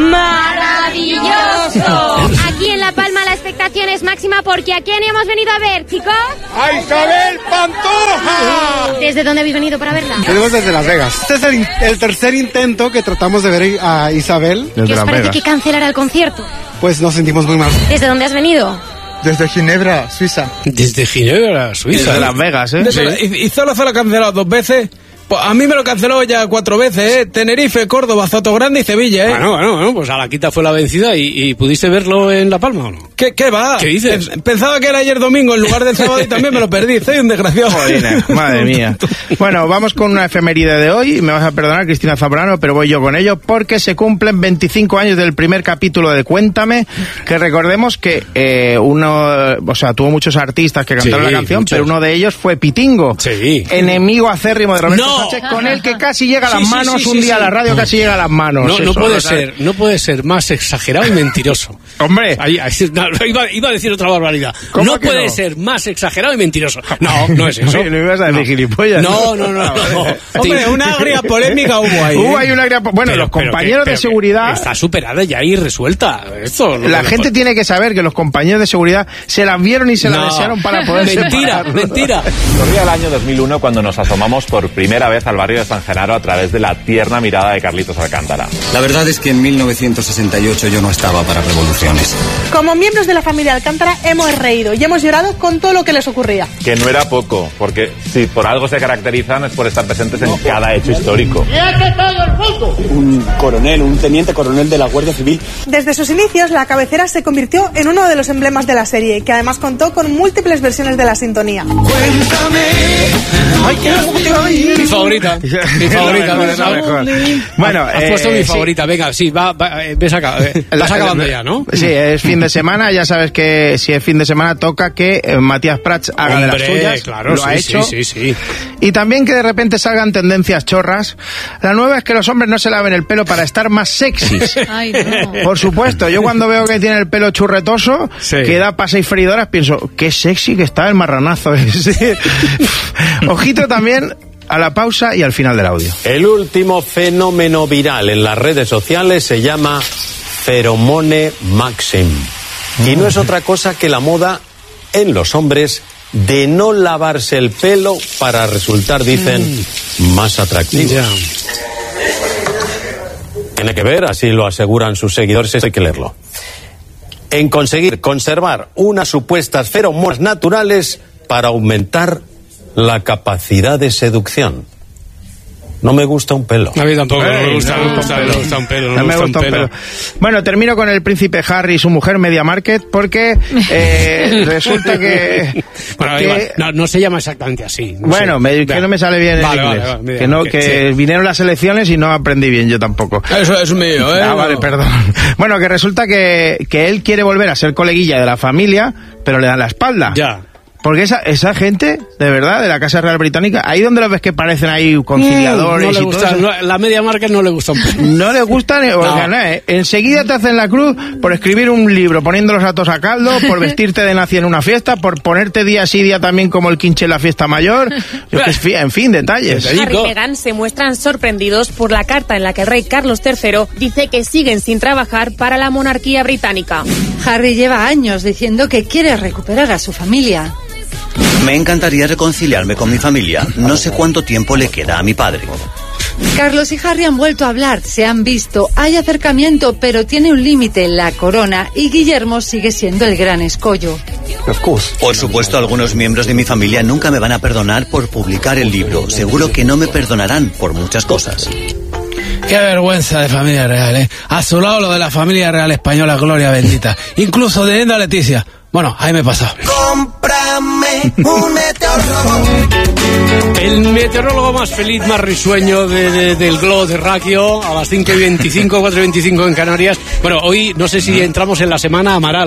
[SPEAKER 21] maravilloso. Aquí en La Palma la expectación es máxima porque ¿a quién hemos venido a ver, chicos?
[SPEAKER 17] ¡A Isabel Pantoja!
[SPEAKER 21] ¿Desde dónde habéis venido para verla?
[SPEAKER 22] Venimos desde Las Vegas. Este es el, el tercer intento que tratamos de ver a Isabel.
[SPEAKER 21] ¿Qué os parece que cancelará el concierto?
[SPEAKER 22] Pues nos sentimos muy mal.
[SPEAKER 21] ¿Desde dónde has venido?
[SPEAKER 22] Desde Ginebra, Suiza.
[SPEAKER 7] Desde Ginebra, Suiza.
[SPEAKER 9] Desde Las Vegas, ¿eh?
[SPEAKER 10] Sí. ¿Y, y solo se lo ha cancelado dos veces? Pues a mí me lo canceló ya cuatro veces, ¿eh? Tenerife, Córdoba, Sotogrande y Sevilla, ¿eh?
[SPEAKER 7] Bueno, bueno, bueno, pues a la quita fue la vencida y, y ¿pudiste verlo en La Palma o no?
[SPEAKER 10] ¿Qué, qué va?
[SPEAKER 7] ¿Qué dices?
[SPEAKER 10] Pensaba que era ayer domingo en lugar del sábado y también me lo perdí. Soy un desgraciado.
[SPEAKER 9] Joder, madre mía. Bueno, vamos con una efeméride de hoy. Me vas a perdonar, Cristina Zambrano, pero voy yo con ello porque se cumplen veinticinco años del primer capítulo de Cuéntame, que recordemos que eh, uno, o sea, tuvo muchos artistas que cantaron sí, la canción, muchos. Pero uno de ellos fue Pitingo,
[SPEAKER 7] sí.
[SPEAKER 9] enemigo acérrimo de Roberto
[SPEAKER 7] no.
[SPEAKER 9] Sánchez, con el que casi llega a las
[SPEAKER 7] sí,
[SPEAKER 9] manos,
[SPEAKER 7] sí, sí,
[SPEAKER 9] un
[SPEAKER 7] sí,
[SPEAKER 9] día
[SPEAKER 7] sí.
[SPEAKER 9] a la radio casi llega a las manos.
[SPEAKER 7] No,
[SPEAKER 9] eso,
[SPEAKER 7] no puede
[SPEAKER 9] ¿no?
[SPEAKER 7] ser, no puede ser más exagerado y mentiroso.
[SPEAKER 9] Hombre,
[SPEAKER 7] ahí, ahí, no, iba, iba a decir otra barbaridad. No puede no? ser más exagerado y mentiroso. No, no es eso.
[SPEAKER 9] Sí, no ibas a decir no. gilipollas.
[SPEAKER 7] No, no, no. no, no.
[SPEAKER 10] Hombre, una agria polémica hubo ahí.
[SPEAKER 9] Hubo ahí una agria Bueno, pero, los compañeros pero, de seguridad.
[SPEAKER 7] Está superada ya y resuelta. Esto,
[SPEAKER 9] la no, gente no, tiene que saber que los compañeros de seguridad se la vieron y se la no. desearon para poder
[SPEAKER 7] Mentira, mentira.
[SPEAKER 23] Corría el año dos mil uno cuando nos asomamos por primera vez al barrio de San Genaro a través de la tierna mirada de Carlitos Alcántara.
[SPEAKER 24] La verdad es que en mil novecientos sesenta y ocho yo no estaba para revoluciones.
[SPEAKER 14] Como miembros de la familia Alcántara hemos reído y hemos llorado con todo lo que les ocurría.
[SPEAKER 23] Que no era poco, porque si por algo se caracterizan es por estar presentes en cada hecho histórico.
[SPEAKER 24] Un coronel, un teniente coronel de la Guardia Civil.
[SPEAKER 14] Desde sus inicios, la cabecera se convirtió en uno de los emblemas de la serie, que además contó con múltiples versiones de la sintonía.
[SPEAKER 23] Cuéntame.
[SPEAKER 7] Ay, qué mi favorita. Mi favorita.
[SPEAKER 9] Bueno,
[SPEAKER 7] has
[SPEAKER 9] eh,
[SPEAKER 7] puesto mi
[SPEAKER 9] sí.
[SPEAKER 7] favorita. Venga, sí, va, va eh, ves acá, eh, vas acabando ya, ¿no?
[SPEAKER 9] Sí, es fin de semana. Ya sabes que si es fin de semana toca que eh, Matías Prats haga
[SPEAKER 7] Hombre,
[SPEAKER 9] de las suyas.
[SPEAKER 7] Claro,
[SPEAKER 9] lo
[SPEAKER 7] sí,
[SPEAKER 9] ha hecho.
[SPEAKER 7] Sí, sí, sí.
[SPEAKER 9] Y también que de repente salgan tendencias chorras. La nueva es que los hombres no se laven el pelo para estar más sexys.
[SPEAKER 21] Ay, no.
[SPEAKER 9] Por supuesto, yo cuando veo que tiene el pelo churretoso, sí. que da para seis freidoras, pienso, qué sexy que está el marranazo ese. Ojito también a la pausa y al final del audio.
[SPEAKER 25] El último fenómeno viral en las redes sociales se llama Feromone Maxim. Y no es otra cosa que la moda en los hombres de no lavarse el pelo para resultar, dicen, mm. más atractivos. Yeah. Tiene que ver, así lo aseguran sus seguidores, hay que leerlo. En conseguir conservar unas supuestas feromonas naturales para aumentar la capacidad de seducción. No me gusta un pelo.
[SPEAKER 7] A mí tampoco,
[SPEAKER 9] Ey,
[SPEAKER 7] no me gusta,
[SPEAKER 9] no,
[SPEAKER 7] no me gusta, no me gusta un pelo. No,
[SPEAKER 9] no
[SPEAKER 7] me gusta, gusta un pelo.
[SPEAKER 9] pelo. Bueno, termino con el príncipe Harry y su mujer Media Market, porque eh, resulta que...
[SPEAKER 7] Bueno,
[SPEAKER 9] que
[SPEAKER 7] igual, no, no se llama exactamente así. No
[SPEAKER 9] bueno,
[SPEAKER 7] sé.
[SPEAKER 9] me, que no me sale bien
[SPEAKER 7] vale,
[SPEAKER 9] el inglés.
[SPEAKER 7] Vale, vale, mira,
[SPEAKER 9] que no,
[SPEAKER 7] okay,
[SPEAKER 9] que
[SPEAKER 7] sí.
[SPEAKER 9] vinieron las elecciones y no aprendí bien yo tampoco.
[SPEAKER 10] Eso es mío, ¿eh?
[SPEAKER 9] Ah, vale, perdón. Bueno, que resulta que, que él quiere volver a ser coleguilla de la familia, pero le dan la espalda.
[SPEAKER 7] Ya.
[SPEAKER 9] Porque esa, esa gente, de verdad, de la Casa Real Británica, ahí donde los ves que parecen ahí conciliadores
[SPEAKER 7] no le
[SPEAKER 9] y
[SPEAKER 7] gusta,
[SPEAKER 9] todo
[SPEAKER 7] no, la Media Market no le gusta un poco.
[SPEAKER 9] No le gusta ni,
[SPEAKER 7] no.
[SPEAKER 9] Oiga, no, ¿eh? Enseguida te hacen la cruz por escribir un libro, poniendo los datos a caldo, por vestirte de nazi en una fiesta, por ponerte día sí día también como el quinche en la fiesta mayor. Yo que, en fin, detalles.
[SPEAKER 26] Harry y Meghan se muestran sorprendidos por la carta en la que el rey Carlos tercero dice que siguen sin trabajar para la monarquía británica.
[SPEAKER 27] Harry lleva años diciendo que quiere recuperar a su familia.
[SPEAKER 24] Me encantaría reconciliarme con mi familia. No sé cuánto tiempo le queda a mi padre.
[SPEAKER 27] Carlos y Harry han vuelto a hablar, se han visto, hay acercamiento, pero tiene un límite, la corona, y Guillermo sigue siendo el gran escollo.
[SPEAKER 24] Por supuesto, algunos miembros de mi familia nunca me van a perdonar por publicar el libro. Seguro que no me perdonarán por muchas cosas.
[SPEAKER 10] Qué vergüenza de familia real, ¿eh? A su lado lo de la familia real española, gloria bendita. Incluso teniendo a Leticia. Bueno, ahí me he pasado.
[SPEAKER 20] Cómprame un meteorólogo.
[SPEAKER 7] El meteorólogo más feliz, más risueño de, de, del globo terráqueo, a las cinco y veinticinco, cuatro y veinticinco en Canarias. Bueno, hoy no sé si entramos en la semana Amaral,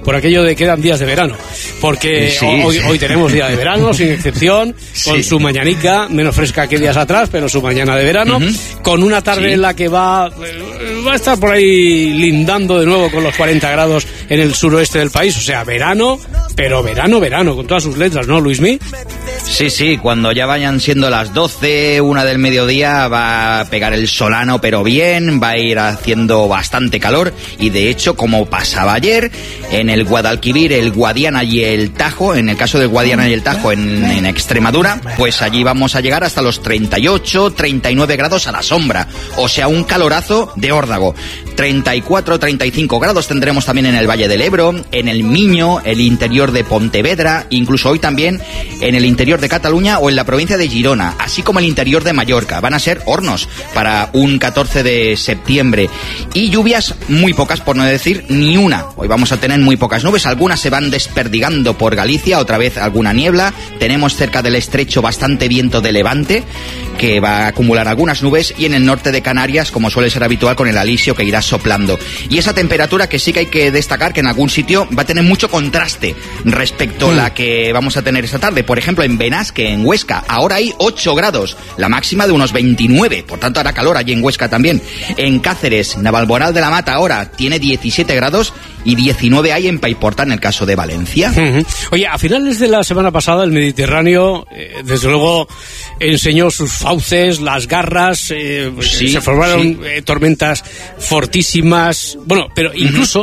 [SPEAKER 7] por aquello de quedan días de verano, porque
[SPEAKER 2] sí,
[SPEAKER 7] hoy,
[SPEAKER 2] sí.
[SPEAKER 7] hoy tenemos día de verano, sin excepción, con
[SPEAKER 2] Sí.
[SPEAKER 7] su mañanica, menos fresca que días atrás, pero su mañana de verano,
[SPEAKER 2] Uh-huh.
[SPEAKER 7] con una tarde
[SPEAKER 2] Sí.
[SPEAKER 7] en la que va, eh, va a estar por ahí lindando de nuevo con los cuarenta grados en el suroeste del país, o sea, verano, pero verano, verano, con todas sus letras, ¿no, Luismi?
[SPEAKER 2] Sí, sí, cuando ya vayan siendo las doce, una del mediodía, va a pegar el solano, pero bien, va a ir haciendo bastante calor, y de hecho, como pasaba ayer, en el Guadalquivir, el Guadiana y el Tajo, en el caso del Guadiana y el Tajo en, en Extremadura, pues allí vamos a llegar hasta los treinta y ocho, treinta y nueve grados a la sombra, o sea, un calorazo de órdago. treinta y cuatro, treinta y cinco grados tendremos también en el Valle del Ebro, en el Miño, el interior de Pontevedra, incluso hoy también en el interior de Cataluña o en la provincia de Girona, así como el interior de Mallorca. Van a ser hornos para un catorce de septiembre. Y lluvias muy pocas, por no decir ni una. Hoy vamos a tener muy pocas nubes, algunas se van desperdigando por Galicia, otra vez alguna niebla. Tenemos cerca del estrecho bastante viento de levante, que va a acumular algunas nubes, y en el norte de Canarias, como suele ser habitual, con el alisio que irá soplando. Y esa temperatura que sí que hay que destacar que en algún sitio va a tener mucho contraste respecto a la que vamos a tener esta tarde. Por ejemplo, en Benasque, en Huesca, ahora hay ocho grados, la máxima de unos veintinueve, por tanto hará calor allí en Huesca también. En Cáceres, Navalmoral de la Mata ahora tiene diecisiete grados y diecinueve hay en Paiporta, en el caso de Valencia.
[SPEAKER 7] Uh-huh. Oye, a finales de la semana pasada el Mediterráneo, eh, desde luego, enseñó sus fauces, las garras, eh,
[SPEAKER 2] Sí,
[SPEAKER 7] se formaron
[SPEAKER 2] sí.
[SPEAKER 7] eh, tormentas fortísimas, bueno, pero incluso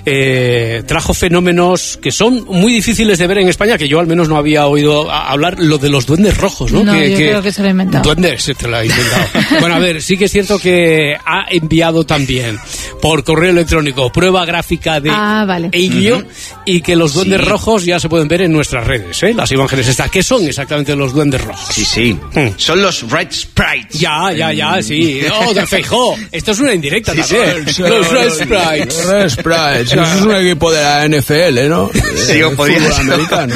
[SPEAKER 7] eh, trajo fenómenos que son muy difíciles de ver en España, que yo al menos no había oído a- hablar, lo de los duendes rojos, ¿no?
[SPEAKER 3] No,
[SPEAKER 7] que,
[SPEAKER 3] yo creo que se lo ha inventado.
[SPEAKER 7] Duendes, se te lo ha inventado. Bueno, a ver, sí que es cierto que ha enviado también por correo electrónico prueba gráfica de
[SPEAKER 3] Ah, vale.
[SPEAKER 7] ello,
[SPEAKER 2] Ujú.
[SPEAKER 7] y que los duendes
[SPEAKER 2] Sí.
[SPEAKER 7] rojos ya se pueden ver en nuestras redes, ¿eh? Las imágenes estas. ¿Qué son exactamente los duendes rojos?
[SPEAKER 2] Sí, sí. Son los Red Sprites.
[SPEAKER 7] Ya, ya, ya, sí. Oh, de Feijó. Esto es una indirecta
[SPEAKER 2] Sí,
[SPEAKER 7] también.
[SPEAKER 2] sí,
[SPEAKER 7] Los Red Sprites.
[SPEAKER 10] Red Sprites. Eso es un equipo de la N F L, ¿no?
[SPEAKER 2] Sí, o
[SPEAKER 10] De
[SPEAKER 2] podría
[SPEAKER 10] fútbol
[SPEAKER 2] ser,
[SPEAKER 10] americano.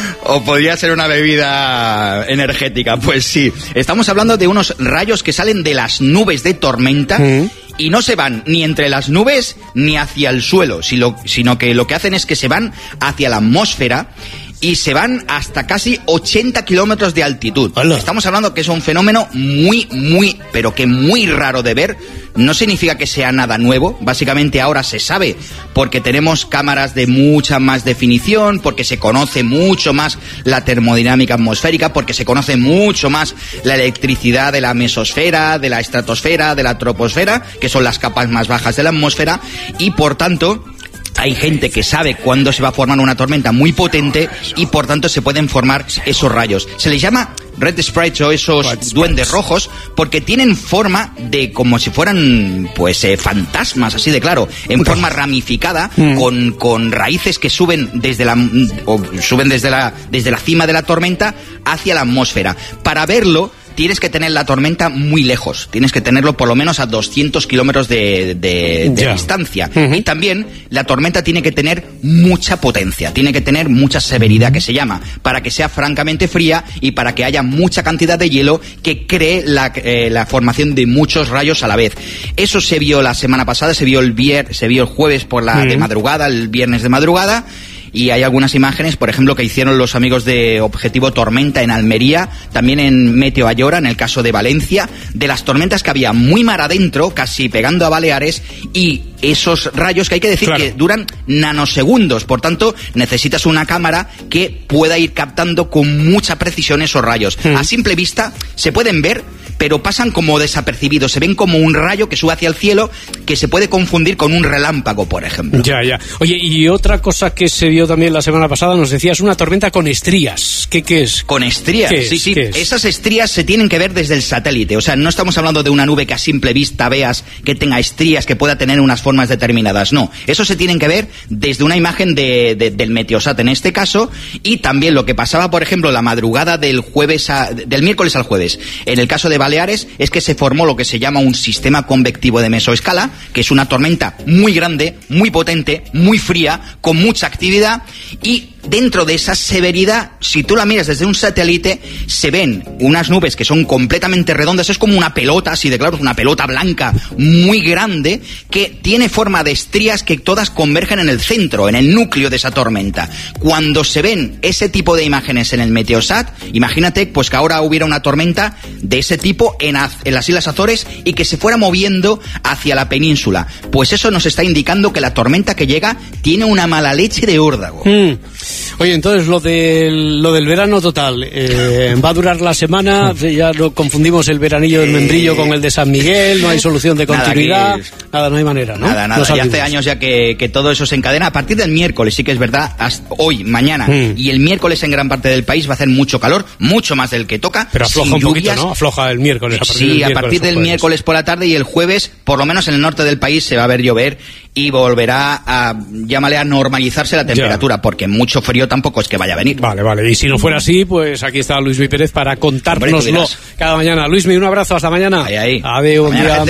[SPEAKER 2] o podría ser una bebida energética. Pues sí. Estamos hablando de unos rayos que salen de las nubes de tormenta. Y no se van ni entre las nubes ni hacia el suelo, sino, sino que lo que hacen es que se van hacia la atmósfera y se van hasta casi ochenta kilómetros de altitud.
[SPEAKER 7] ¡Hala!
[SPEAKER 2] Estamos hablando que es un fenómeno muy, muy, pero que muy raro de ver. No significa que sea nada nuevo. Básicamente ahora se sabe porque tenemos cámaras de mucha más definición, porque se conoce mucho más la termodinámica atmosférica, porque se conoce mucho más la electricidad de la mesosfera, de la estratosfera, de la troposfera, que son las capas más bajas de la atmósfera, y por tanto hay gente que sabe cuándo se va a formar una tormenta muy potente y por tanto se pueden formar esos rayos. Se les llama Red Sprites o esos duendes rojos porque tienen forma de como si fueran pues eh, fantasmas, así de claro, en forma ramificada, mm. con, con raíces que suben desde la o suben desde la desde la cima de la tormenta hacia la atmósfera. Para verlo tienes que tener la tormenta muy lejos, tienes que tenerlo por lo menos a doscientos kilómetros de, de, de distancia. Uh-huh. Y también la tormenta tiene que tener mucha potencia, tiene que tener mucha severidad, que se llama, para que sea francamente fría y para que haya mucha cantidad de hielo que cree la, eh, la formación de muchos rayos a la vez. Eso se vio la semana pasada, se vio el, vier, se vio el jueves por la uh-huh. de madrugada, el viernes de madrugada. Y hay algunas imágenes, por ejemplo, que hicieron los amigos de Objetivo Tormenta en Almería, también en Meteo Ayora, en el caso de Valencia, de las tormentas que había muy mar adentro, casi pegando a Baleares, y esos rayos que hay que decir claro. que duran nanosegundos. Por tanto, necesitas una cámara que pueda ir captando con mucha precisión esos rayos. Mm. A simple vista se pueden ver, pero pasan como desapercibidos. Se ven como un rayo que sube hacia el cielo, que se puede confundir con un relámpago, por ejemplo.
[SPEAKER 7] Ya, ya. Oye, y otra cosa que se vio también la semana pasada, nos decías, una tormenta con estrías. ¿Qué, qué es?
[SPEAKER 2] Con estrías,
[SPEAKER 7] ¿Qué
[SPEAKER 2] sí,
[SPEAKER 7] es?
[SPEAKER 2] sí.
[SPEAKER 7] ¿Qué es?
[SPEAKER 2] Esas estrías se tienen que ver desde el satélite. O sea, no estamos hablando de una nube que a simple vista veas que tenga estrías, que pueda tener unas formas determinadas. No, eso se tienen que ver desde una imagen de, de, del Meteosat en este caso, y también lo que pasaba, por ejemplo, la madrugada del jueves a, del miércoles al jueves. En el caso de Baleares es que se formó lo que se llama un sistema convectivo de mesoescala, que es una tormenta muy grande, muy potente, muy fría, con mucha actividad, y dentro de esa severidad, si tú la miras desde un satélite, se ven unas nubes que son completamente redondas, es como una pelota, así de claro, es una pelota blanca muy grande, que tiene forma de estrías que todas convergen en el centro, en el núcleo de esa tormenta. Cuando se ven ese tipo de imágenes en el Meteosat, imagínate pues que ahora hubiera una tormenta de ese tipo en, en las Islas Azores y que se fuera moviendo hacia la península. Pues eso nos está indicando que la tormenta que llega tiene una mala leche de órdago.
[SPEAKER 7] Mm. Oye, entonces lo del, lo del verano total, eh, ¿va a durar la semana? Ya no confundimos el veranillo del membrillo con el de San Miguel, no hay solución de continuidad, nada, que, nada no hay manera, ¿no?
[SPEAKER 2] Nada, nada, ya hace años ya que, que todo eso se encadena. A partir del miércoles, sí que es verdad, hasta hoy, mañana mm. y el miércoles en gran parte del país va a hacer mucho calor, mucho más del que toca.
[SPEAKER 7] Pero afloja un poquito, ¿no? Afloja el miércoles. A partir
[SPEAKER 2] sí,
[SPEAKER 7] del miércoles,
[SPEAKER 2] a partir del
[SPEAKER 7] jueves.
[SPEAKER 2] miércoles por la tarde y el jueves, por lo menos en el norte del país, se va a ver llover y volverá a, llámale, a normalizarse la temperatura, ya. porque mucho frío tampoco es que vaya a venir.
[SPEAKER 7] Vale, vale. Y si no fuera así, pues aquí está Luismi Pérez para contárnoslo cada mañana. Luismi, un abrazo, hasta mañana.
[SPEAKER 2] Ahí, ahí.
[SPEAKER 7] Adiós, buen día.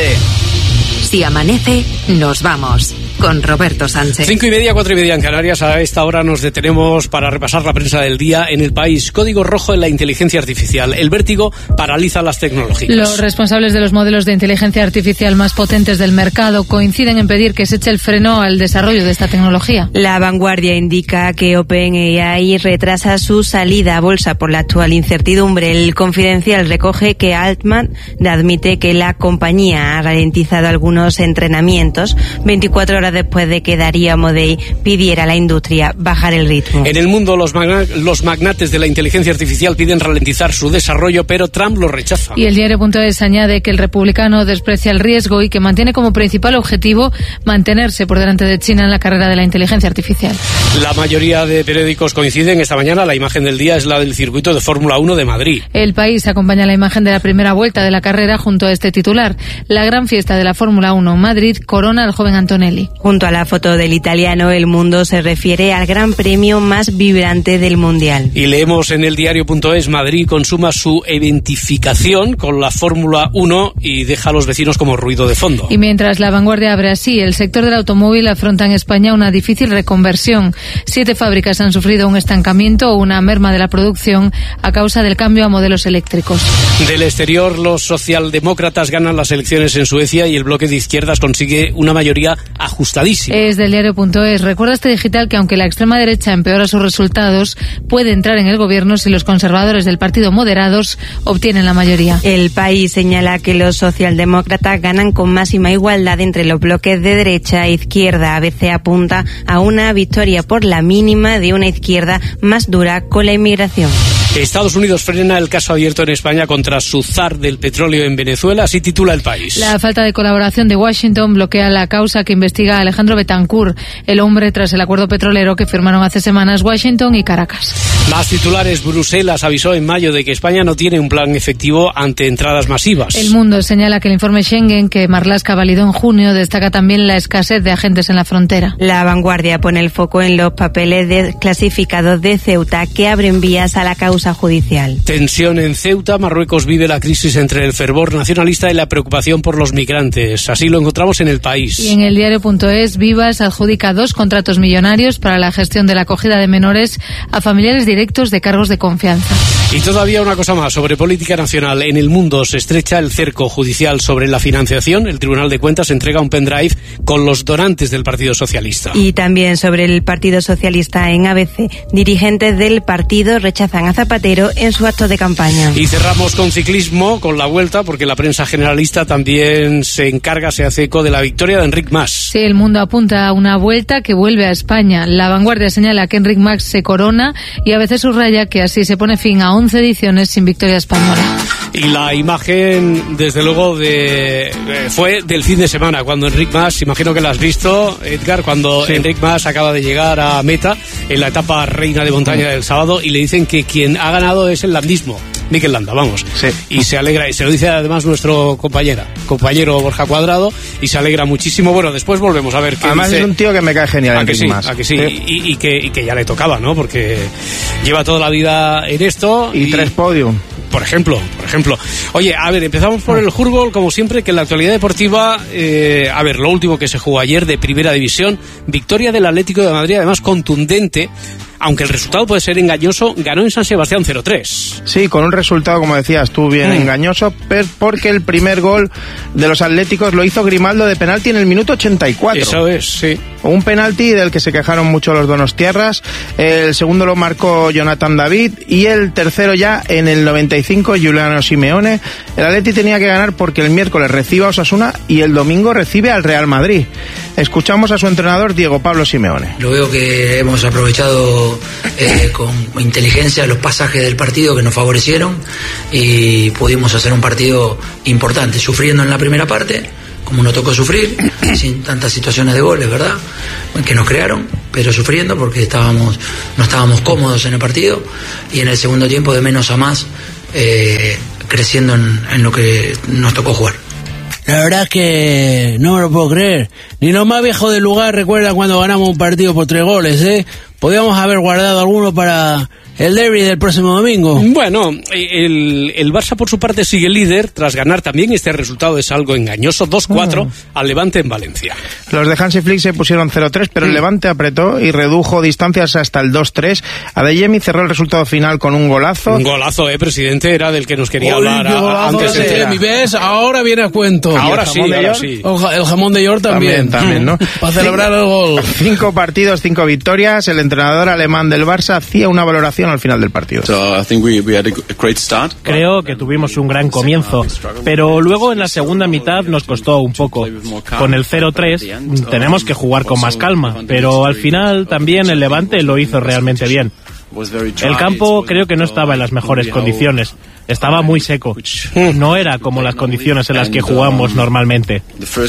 [SPEAKER 3] Si amanece, nos vamos con Roberto Sánchez.
[SPEAKER 7] Cinco y media, cuatro y media en Canarias. A esta hora nos detenemos para repasar la prensa del día en el país. Código rojo en la inteligencia artificial. El vértigo paraliza las tecnológicas.
[SPEAKER 4] Los responsables de los modelos de inteligencia artificial más potentes del mercado coinciden en pedir que se eche el freno al desarrollo de esta tecnología.
[SPEAKER 5] La Vanguardia indica que OpenAI retrasa su salida a bolsa por la actual incertidumbre. El Confidencial recoge que Altman admite que la compañía ha ralentizado algunos entrenamientos veinticuatro horas después de que Darío Amodei pidiera a la industria bajar el ritmo.
[SPEAKER 7] En el mundo, los, magna- los magnates de la inteligencia artificial piden ralentizar su desarrollo, pero Trump lo rechaza.
[SPEAKER 4] Y el diario.es añade que el republicano desprecia el riesgo y que mantiene como principal objetivo mantenerse por delante de China en la carrera de la inteligencia artificial.
[SPEAKER 7] La mayoría de periódicos coinciden esta mañana. La imagen del día es la del circuito de Fórmula uno de Madrid.
[SPEAKER 4] El País acompaña la imagen de la primera vuelta de la carrera junto a este titular. La gran fiesta de la Fórmula uno en Madrid corona al joven Antonelli.
[SPEAKER 5] Junto a la foto del italiano, El Mundo se refiere al gran premio más vibrante del Mundial.
[SPEAKER 7] Y leemos en el diario.es, Madrid consuma su eventificación con la Fórmula uno y deja a los vecinos como ruido de fondo.
[SPEAKER 4] Y mientras La Vanguardia abre así, el sector del automóvil afronta en España una difícil reconversión. Siete fábricas han sufrido un estancamiento o una merma de la producción a causa del cambio a modelos eléctricos.
[SPEAKER 7] Del exterior, los socialdemócratas ganan las elecciones en Suecia y el bloque de izquierdas consigue una mayoría ajustadísima.
[SPEAKER 4] Es del diario.es. Recuerda este digital que aunque la extrema derecha empeora sus resultados, puede entrar en el gobierno si los conservadores del partido moderados obtienen la mayoría.
[SPEAKER 5] El País señala que los socialdemócratas ganan con máxima igualdad entre los bloques de derecha e izquierda. A veces apunta a una victoria por la mínima de una izquierda más dura con la inmigración.
[SPEAKER 7] Estados Unidos frena el caso abierto en España contra su zar del petróleo en Venezuela, así titula El País.
[SPEAKER 4] La falta de colaboración de Washington bloquea la causa que investiga a Alejandro Betancourt, el hombre tras el acuerdo petrolero que firmaron hace semanas Washington y Caracas.
[SPEAKER 7] Más titulares. Bruselas avisó en mayo de que España no tiene un plan efectivo ante entradas masivas.
[SPEAKER 4] El Mundo señala que el informe Schengen que Marlaska validó en junio destaca también la escasez de agentes en la frontera.
[SPEAKER 5] La Vanguardia pone el foco en los papeles desclasificados de Ceuta que abren vías a la causa judicial.
[SPEAKER 7] Tensión en Ceuta. Marruecos vive la crisis entre el fervor nacionalista y la preocupación por los migrantes. Así lo encontramos en El País.
[SPEAKER 4] Y en el diario.es, Vivas adjudica dos contratos millonarios para la gestión de la acogida de menores a familiares directos de cargos de confianza.
[SPEAKER 7] Y todavía una cosa más sobre política nacional. En El Mundo se estrecha el cerco judicial sobre la financiación. El Tribunal de Cuentas entrega un pendrive con los donantes del Partido Socialista.
[SPEAKER 5] Y también sobre el Partido Socialista en A B C. Dirigentes del partido rechazan a Zapatero en su acto de campaña.
[SPEAKER 7] Y cerramos con ciclismo, con la Vuelta, porque la prensa generalista también se encarga, se hace eco de la victoria de Enric Mas.
[SPEAKER 4] Sí, El Mundo apunta a una Vuelta que vuelve a España. La Vanguardia señala que Enric Mas se corona y a veces subraya que así se pone fin a once ediciones sin victoria española.
[SPEAKER 7] Y la imagen, desde luego, de eh, fue del fin de semana, cuando Enric Mas, imagino que la has visto, Edgar, cuando sí. Enric Mas acaba de llegar a meta en la etapa reina de montaña del sábado y le dicen que quien ha ganado es el landismo, Mikel Landa, vamos.
[SPEAKER 9] Sí.
[SPEAKER 7] Y se alegra, y se lo dice además nuestro compañera, compañero Borja Cuadrado, y se alegra muchísimo. Bueno, después volvemos a ver qué
[SPEAKER 9] además
[SPEAKER 7] dice.
[SPEAKER 9] Es un tío que me cae genial,
[SPEAKER 7] ¿A que sí?
[SPEAKER 9] Mas.
[SPEAKER 7] ¿A que sí? sí. Y, y, que, y que ya le tocaba, ¿no? Porque lleva toda la vida en esto.
[SPEAKER 9] Y, y tres podium.
[SPEAKER 7] Por ejemplo, por ejemplo. Oye, a ver, empezamos por el fútbol, como siempre, que en la actualidad deportiva, eh, a ver, lo último que se jugó ayer de Primera División, victoria del Atlético de Madrid, además contundente, aunque el resultado puede ser engañoso, ganó en San Sebastián cero tres.
[SPEAKER 9] Sí, con un resultado, como decías tú, bien mm. engañoso, pero porque el primer gol de los atléticos lo hizo Grimaldo de penalti en el minuto ochenta y cuatro.
[SPEAKER 7] Eso es, sí.
[SPEAKER 9] Un penalti del que se quejaron mucho los donostiarras. El segundo lo marcó Jonathan David y el tercero ya en el noventa y cinco, Giuliano Simeone. El Atleti tenía que ganar porque el miércoles recibe a Osasuna y el domingo recibe al Real Madrid. Escuchamos a su entrenador Diego Pablo Simeone.
[SPEAKER 1] Lo veo que hemos aprovechado eh, con inteligencia los pasajes del partido que nos favorecieron y pudimos hacer un partido importante, sufriendo en la primera parte, como nos tocó sufrir, sin tantas situaciones de goles, ¿verdad?, que nos crearon, pero sufriendo porque estábamos no estábamos cómodos en el partido, y en el segundo tiempo de menos a más, eh, creciendo en, en lo que nos tocó jugar.
[SPEAKER 10] La verdad es que no me lo puedo creer. Ni los más viejos del lugar recuerdan cuando ganamos un partido por tres goles, ¿eh? Podíamos haber guardado alguno para el derbi del próximo domingo.
[SPEAKER 7] Bueno, el, el Barça por su parte sigue líder tras ganar también. Este resultado es algo engañoso, dos cuatro oh. al Levante en Valencia.
[SPEAKER 9] Los de Hansi Flick se pusieron cero tres, pero mm. el Levante apretó y redujo distancias hasta el dos tres. Adeyemi cerró el resultado final con un golazo.
[SPEAKER 7] Un golazo, eh, presidente, era del que nos quería
[SPEAKER 10] Oy,
[SPEAKER 7] hablar a, antes.
[SPEAKER 10] De Adeyemi, ¿ves? Ahora viene a cuento.
[SPEAKER 7] Ahora sí, ahora sí.
[SPEAKER 10] El jamón de York también.
[SPEAKER 9] También, también, ¿no?
[SPEAKER 10] Para celebrar el gol.
[SPEAKER 9] Cinco partidos, cinco victorias. El entrenador alemán del Barça hacía una valoración al final del partido.
[SPEAKER 6] Creo que tuvimos un gran comienzo, pero luego en la segunda mitad nos costó un poco. Con el cero tres tenemos que jugar con más calma, pero al final también el Levante lo hizo realmente bien. El campo creo que no estaba en las mejores condiciones. Estaba muy seco. No era como las condiciones en las que jugamos normalmente.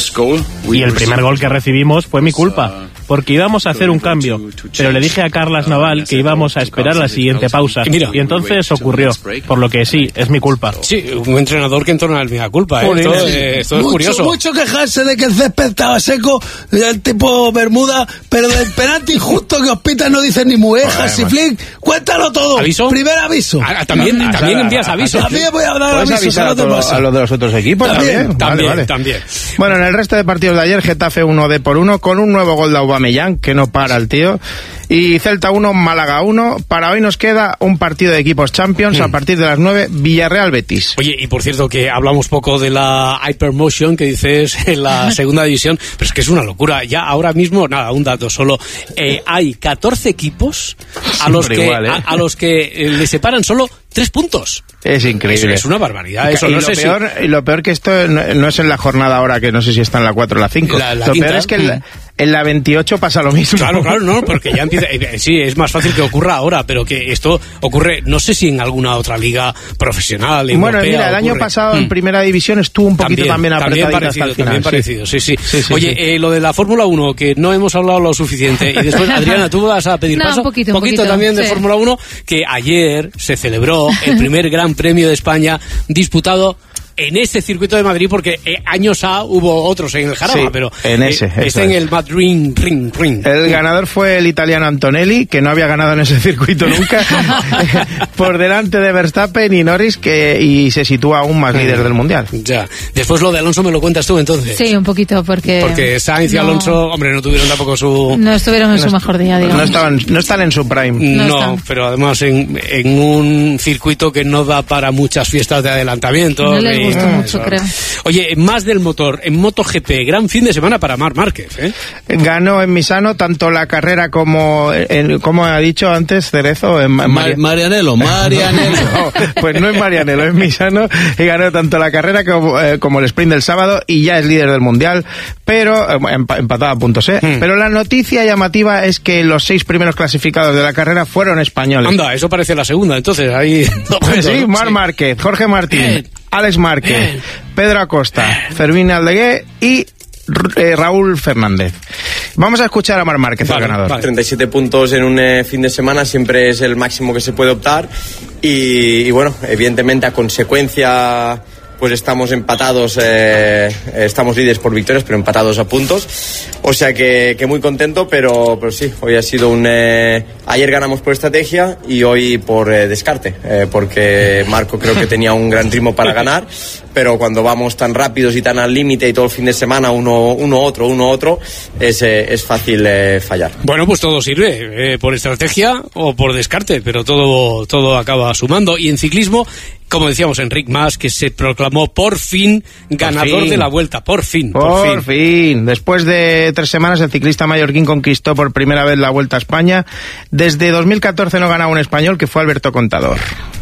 [SPEAKER 6] Y el primer gol que recibimos fue mi culpa, porque íbamos a hacer un cambio, pero le dije a Carlas Naval que íbamos a esperar la siguiente pausa, y entonces ocurrió, por lo que sí, es mi culpa.
[SPEAKER 7] Sí, un entrenador que entona el mea culpa, ¿eh? Esto, eh, esto es
[SPEAKER 10] mucho,
[SPEAKER 7] curioso.
[SPEAKER 10] Mucho quejarse de que el césped estaba seco, el tipo Bermuda, pero del penalti justo que os pitan no dicen ni muejas, si Flick, cuéntalo todo.
[SPEAKER 7] ¿Aviso?
[SPEAKER 10] Primer aviso.
[SPEAKER 7] Ah, también,
[SPEAKER 9] no,
[SPEAKER 7] también
[SPEAKER 9] a,
[SPEAKER 7] envías aviso.
[SPEAKER 10] También voy a dar avisos a,
[SPEAKER 9] a, todo, a los de los otros equipos también.
[SPEAKER 7] También, también,
[SPEAKER 9] vale, vale.
[SPEAKER 7] también.
[SPEAKER 9] Bueno, en el resto de partidos de ayer, Getafe uno D por uno, con un nuevo gol de Aubameyang, que no para el tío, y Celta uno, Málaga uno. Para hoy nos queda un partido de equipos Champions mm. a partir de las nueve, Villarreal-Betis.
[SPEAKER 7] Oye, y por cierto que hablamos poco de la Hypermotion que dices en la segunda división, pero es que es una locura. Ya ahora mismo, nada, un dato solo, eh, hay catorce equipos a los, que, igual, ¿eh? a, a los que eh, le separan solo tres puntos.
[SPEAKER 9] Es increíble.
[SPEAKER 7] Es una barbaridad. Eso,
[SPEAKER 9] y,
[SPEAKER 7] no
[SPEAKER 9] lo
[SPEAKER 7] sé
[SPEAKER 9] peor,
[SPEAKER 7] si...
[SPEAKER 9] y lo peor que esto no, no es en la jornada ahora, que no sé si está en la cuatro o la cinco.
[SPEAKER 7] La, la
[SPEAKER 9] lo
[SPEAKER 7] quinta,
[SPEAKER 9] peor es que en la, en la veintiocho pasa lo mismo.
[SPEAKER 7] Claro, claro, no, porque ya empieza... Eh, sí, es más fácil que ocurra ahora, pero que esto ocurre, no sé si en alguna otra liga profesional, europea.
[SPEAKER 9] Bueno, mira, el
[SPEAKER 7] ocurre.
[SPEAKER 9] año pasado
[SPEAKER 7] mm.
[SPEAKER 9] en Primera División estuvo un poquito también, también apretadito hasta el final.
[SPEAKER 7] También
[SPEAKER 9] sí.
[SPEAKER 7] parecido, sí, sí.
[SPEAKER 9] sí, sí
[SPEAKER 7] Oye,
[SPEAKER 9] sí.
[SPEAKER 7] Eh, lo de la Fórmula uno, que no hemos hablado lo suficiente, y después, Adriana, tú vas a pedir
[SPEAKER 4] no,
[SPEAKER 7] paso.
[SPEAKER 4] Un poquito,
[SPEAKER 7] un poquito,
[SPEAKER 4] poquito
[SPEAKER 7] también de
[SPEAKER 4] sí.
[SPEAKER 7] Fórmula uno, que ayer se celebró el primer Gran Premio de España disputado en este circuito de Madrid, porque eh, años A hubo otros en el Jarama,
[SPEAKER 9] sí,
[SPEAKER 7] pero
[SPEAKER 9] en ese,
[SPEAKER 7] eh, está en el Madrid Ring, Ring, Ring.
[SPEAKER 9] El ganador fue el italiano Antonelli, que no había ganado en ese circuito nunca, por delante de Verstappen y Norris, que y se sitúa aún más líder del Mundial.
[SPEAKER 7] Ya. Después lo de Alonso me lo cuentas tú, entonces.
[SPEAKER 4] Sí, un poquito, porque...
[SPEAKER 7] Porque Sainz y
[SPEAKER 4] no,
[SPEAKER 7] Alonso, hombre, no tuvieron tampoco su...
[SPEAKER 4] No estuvieron en
[SPEAKER 9] no
[SPEAKER 4] su mejor día, digamos.
[SPEAKER 9] No, estaban, no están en su prime.
[SPEAKER 7] No,
[SPEAKER 4] no
[SPEAKER 7] pero además en, en un circuito que no da para muchas fiestas de adelantamiento.
[SPEAKER 4] No les
[SPEAKER 7] y,
[SPEAKER 4] gustó
[SPEAKER 7] eh,
[SPEAKER 4] mucho,
[SPEAKER 7] eso.
[SPEAKER 4] creo.
[SPEAKER 7] Oye, más del motor, en MotoGP, gran fin de semana para Marc Márquez, ¿eh?
[SPEAKER 9] Ganó en Misano tanto la carrera como, en, como ha dicho antes Cerezo, en, en
[SPEAKER 10] Mar Marianelo, Marianelo.
[SPEAKER 9] No, pues no es Marianelo, es Misano, y ganó tanto la carrera como, eh, como el sprint del sábado, y ya es líder del Mundial, pero eh, empatado a puntos, ¿eh? Hmm. Pero la noticia llamativa es que los seis primeros clasificados de la carrera fueron españoles.
[SPEAKER 7] Anda, eso parece la segunda, entonces ahí...
[SPEAKER 9] Sí, Marc Márquez, Jorge Martín, Bien. Alex Márquez, Bien. Pedro Acosta, Fermín Aldegué y eh, Raúl Fernández. Vamos a escuchar a Marc Márquez, vale, el ganador.
[SPEAKER 8] Vale. treinta y siete puntos en un eh, fin de semana siempre es el máximo que se puede optar y, y bueno, evidentemente a consecuencia pues estamos empatados, eh, estamos líderes por victorias, pero empatados a puntos. O sea que, que muy contento, pero, pero sí, hoy ha sido un... Eh, ayer ganamos por estrategia y hoy por eh, descarte, eh, porque Marco creo que tenía un gran ritmo para ganar, pero cuando vamos tan rápidos y tan al límite y todo el fin de semana uno, uno otro, uno otro, es, eh, es fácil eh, fallar.
[SPEAKER 7] Bueno, pues todo sirve, eh, por estrategia o por descarte, pero todo, todo acaba sumando. Y en ciclismo, como decíamos, Enric Mas, que se proclamó por fin ganador
[SPEAKER 9] por fin.
[SPEAKER 7] de la Vuelta, por fin, por,
[SPEAKER 9] Por
[SPEAKER 7] fin.
[SPEAKER 9] fin. Después de tres semanas, el ciclista mallorquín conquistó por primera vez la Vuelta a España. Desde dos mil catorce no ganaba un español, que fue Alberto Contador.